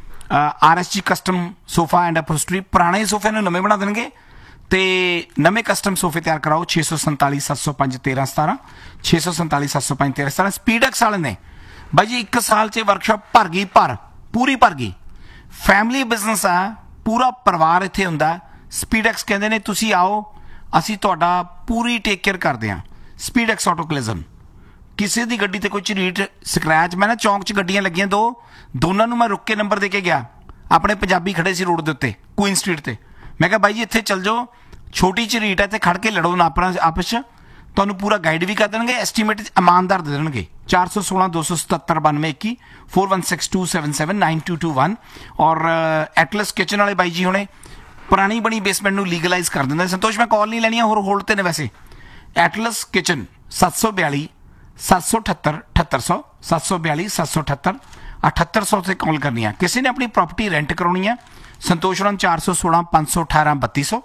RSG ਕਸਟਮ ਸੋਫਾ ਐਂਡ ਅਪੋਸਟਰੀ। ਪੁਰਾਣੇ ਸੋਫੇ ਨੂੰ ਨਵੇਂ ਬਣਾ ਦੇਣਗੇ ਤੇ ਨਵੇਂ ਕਸਟਮ ਸੋਫੇ ਤਿਆਰ ਕਰਾਓ। 647 705 1317 647 705 1317। ਸਪੀਡੈਕਸ ਵਾਲੇ ਨੇ ਬਾਈ ਜੀ, 1 ਸਾਲ 'ਚ ਵਰਕਸ਼ਾਪ ਭਰ ਗਈ, ਪੂਰੀ ਭਰ ਗਈ। ਫੈਮਿਲੀ ਬਿਜ਼ਨਸ ਆ, ਪੂਰਾ ਪਰਿਵਾਰ ਇੱਥੇ ਹੁੰਦਾ। ਸਪੀਡੈਕਸ ਕਹਿੰਦੇ ਨੇ ਤੁਸੀਂ ਆਓ, ਅਸੀਂ ਤੁਹਾਡਾ ਪੂਰੀ ਟੇਕ ਕੇਅਰ ਕਰਦੇ ਹਾਂ। ਸਪੀਡੈਕਸ ਆਟੋ ਕਲਿਜ਼ਨ, ਕਿਸੇ ਦੀ ਗੱਡੀ ਤੇ ਕੋਈ ਝਰੀਟ ਸਕ੍ਰੈਚ, ਮੈਂ ਨਾ ਚੌਂਕ 'ਚ ਗੱਡੀਆਂ ਲੱਗੀਆਂ ਦੋਨਾਂ ਨੂੰ ਮੈਂ ਰੁੱਕ ਕੇ ਨੰਬਰ ਦੇ ਕੇ ਗਿਆ। ਆਪਣੇ ਪੰਜਾਬੀ ਖੜੇ ਸੀ ਰੋਡ ਦੇ ਉੱਤੇ ਕੁਈਨ ਸਟਰੀਟ ਤੇ। ਮੈਂ ਕਿਹਾ ਬਾਈ ਜੀ ਇੱਥੇ ਚੱਲ ਜਾਓ, ਛੋਟੀ ਝਰੀਟ ਹੈ ਤੇ ਖੜ ਕੇ ਲੜੋ ਨਾ ਆਪਸ 'ਚ, ਤੁਹਾਨੂੰ ਪੂਰਾ ਗਾਈਡ ਵੀ ਕਰ ਦੇਣਗੇ, ਐਸਟੀਮੇਟ ਇਮਾਨਦਾਰ ਦੇ ਦੇਣਗੇ। 416 277 9221 416 277 9221। ਔਰ ਐਟਲਸ ਕਿਚਨ ਵਾਲੇ ਬਾਈ ਜੀ ਹੁਣੇ ਪੁਰਾਣੀ ਬਣੀ ਬੇਸਮੈਂਟ ਨੂੰ ਲੀਗਲਾਈਜ਼ ਕਰ ਦਿੰਦਾ। ਸੰਤੋਸ਼ ਮੈਂ ਕਾਲ ਨਹੀਂ ਲੈਣੀ, ਹੋਰ ਹੋਲਡ ਤੇ ਨੇ ਵੈਸੇ। ਐਟਲਸ ਕਿਚਨ 742 778 7800 742 778 7800 ਤੇ ਕਾਲ ਕਰਨੀ ਹੈ। ਕਿਸੇ ਨੇ ਆਪਣੀ ਪ੍ਰਾਪਰਟੀ ਰੈਂਟ ਕਰਾਉਣੀ ਹੈ, ਸੰਤੋਸ਼ ਰਾਮ 416 518 3200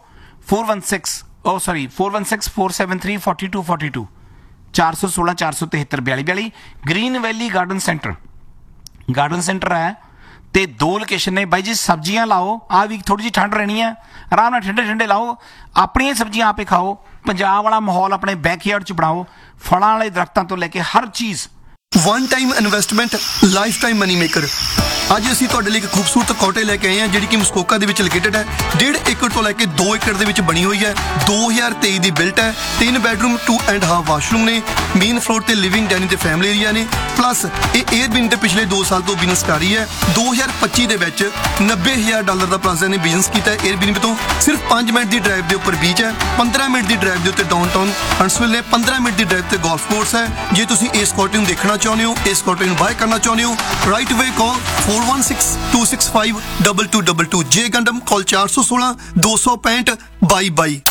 416 473 4242 416 473 4242। ਗ੍ਰੀਨ ਵੈਲੀ ਗਾਰਡਨ ਸੈਂਟਰ ਹੈ ਤੇ 2 ਲੋਕੇਸ਼ਨ ਨੇ ਬਾਈ ਜੀ। ਸਬਜ਼ੀਆਂ ਲਾਓ, ਆ ਵੀ ਥੋੜੀ ਜਿਹੀ ਠੰਡ ਰਹਿਣੀ ਹੈ, ਆਰਾਮ ਨਾਲ ਠੰਡੇ ਲਾਓ, ਆਪਣੀਆਂ ਸਬਜ਼ੀਆਂ ਆਪੇ ਖਾਓ। ਪੰਜਾਬ ਵਾਲਾ ਮਾਹੌਲ ਆਪਣੇ ਬੈਕਯਾਰਡ 'ਚ ਬਣਾਓ। ਫਲਾਂ ਵਾਲੇ ਦਰਖਤਾਂ ਤੋਂ ਲੈ ਕੇ ਹਰ ਚੀਜ਼। One time investment, life time money maker. ਅੱਜ ਅਸੀਂ ਤੁਹਾਡੇ ਲਈ ਇੱਕ ਖੂਬਸੂਰਤ ਕੋਟੇ ਲੈ ਕੇ ਆਏ ਹਾਂ ਜਿਹੜੀ ਕਿ ਮਸਕੋਕਾ ਦੇ ਵਿੱਚ ਲੋਕੇਟਡ ਹੈ। 1.5 ਏਕੜ ਤੋਂ ਲੈ ਕੇ 2 ਏਕੜ ਦੇ ਵਿੱਚ ਬਣੀ ਹੋਈ ਹੈ। 2023 ਦੀ ਬਿਲਟ ਹੈ। 3 ਬੈਡਰੂਮ 2.5 ਵਾਸ਼ਰੂਮ ਨੇ। ਮੇਨ ਫਲੋਰ ਤੇ ਲਿਵਿੰਗ ਡਾਈਨਿੰਗ ਤੇ ਫੈਮਿਲੀ ਏਰੀਆ ਨੇ। ਪਲੱਸ ਇਹ 에ਅਰਬਿਨ ਤੇ ਪਿਛਲੇ 2 ਸਾਲ ਤੋਂ ਬਿਜ਼ਨਸ ਕਰ ਰਹੀ ਹੈ। 2025 ਦੇ ਵਿੱਚ $90,000 ਦਾ ਪਲੱਸ ਨੇ ਬਿਜ਼ਨਸ ਕੀਤਾ 에ਅਰਬਿਨ ਤੋਂ। ਸਿਰਫ 5 ਮਿੰਟ ਦੀ ਡਰਾਈਵ ਦੇ ਉੱਪਰ ਬੀਚ ਹੈ, 15 ਮਿੰਟ ਦੀ ਡਰਾਈਵ ਦੇ ਉੱਤੇ ਡਾਊਨਟਾਊਨ ਹੰਟਸਵਿਲ ਨੇ, 15 ਮਿੰਟ ਦੀ ਡਰਾਈਵ ਤੇ ਗੋਲਫ ਕੋਰਸ ਹੈ। ਜੇ ਤੁਸੀਂ ਇਸ ਕੋਟੇ ਨੂੰ ਦੇਖਣਾ ਚਾਹੁੰਦੇ ਹੋ, ਇਸ ਕੋਟੇ ਨੂੰ ਬਾਏ ਕਰਨਾ ਚਾਹੁੰਦੇ ਹੋ, ਰਾਈਟ ਵੇ ਕਾਲ 416 265 2222। ਜੇ ਗੰਡਮ ਕਾਲ 416 265 2222।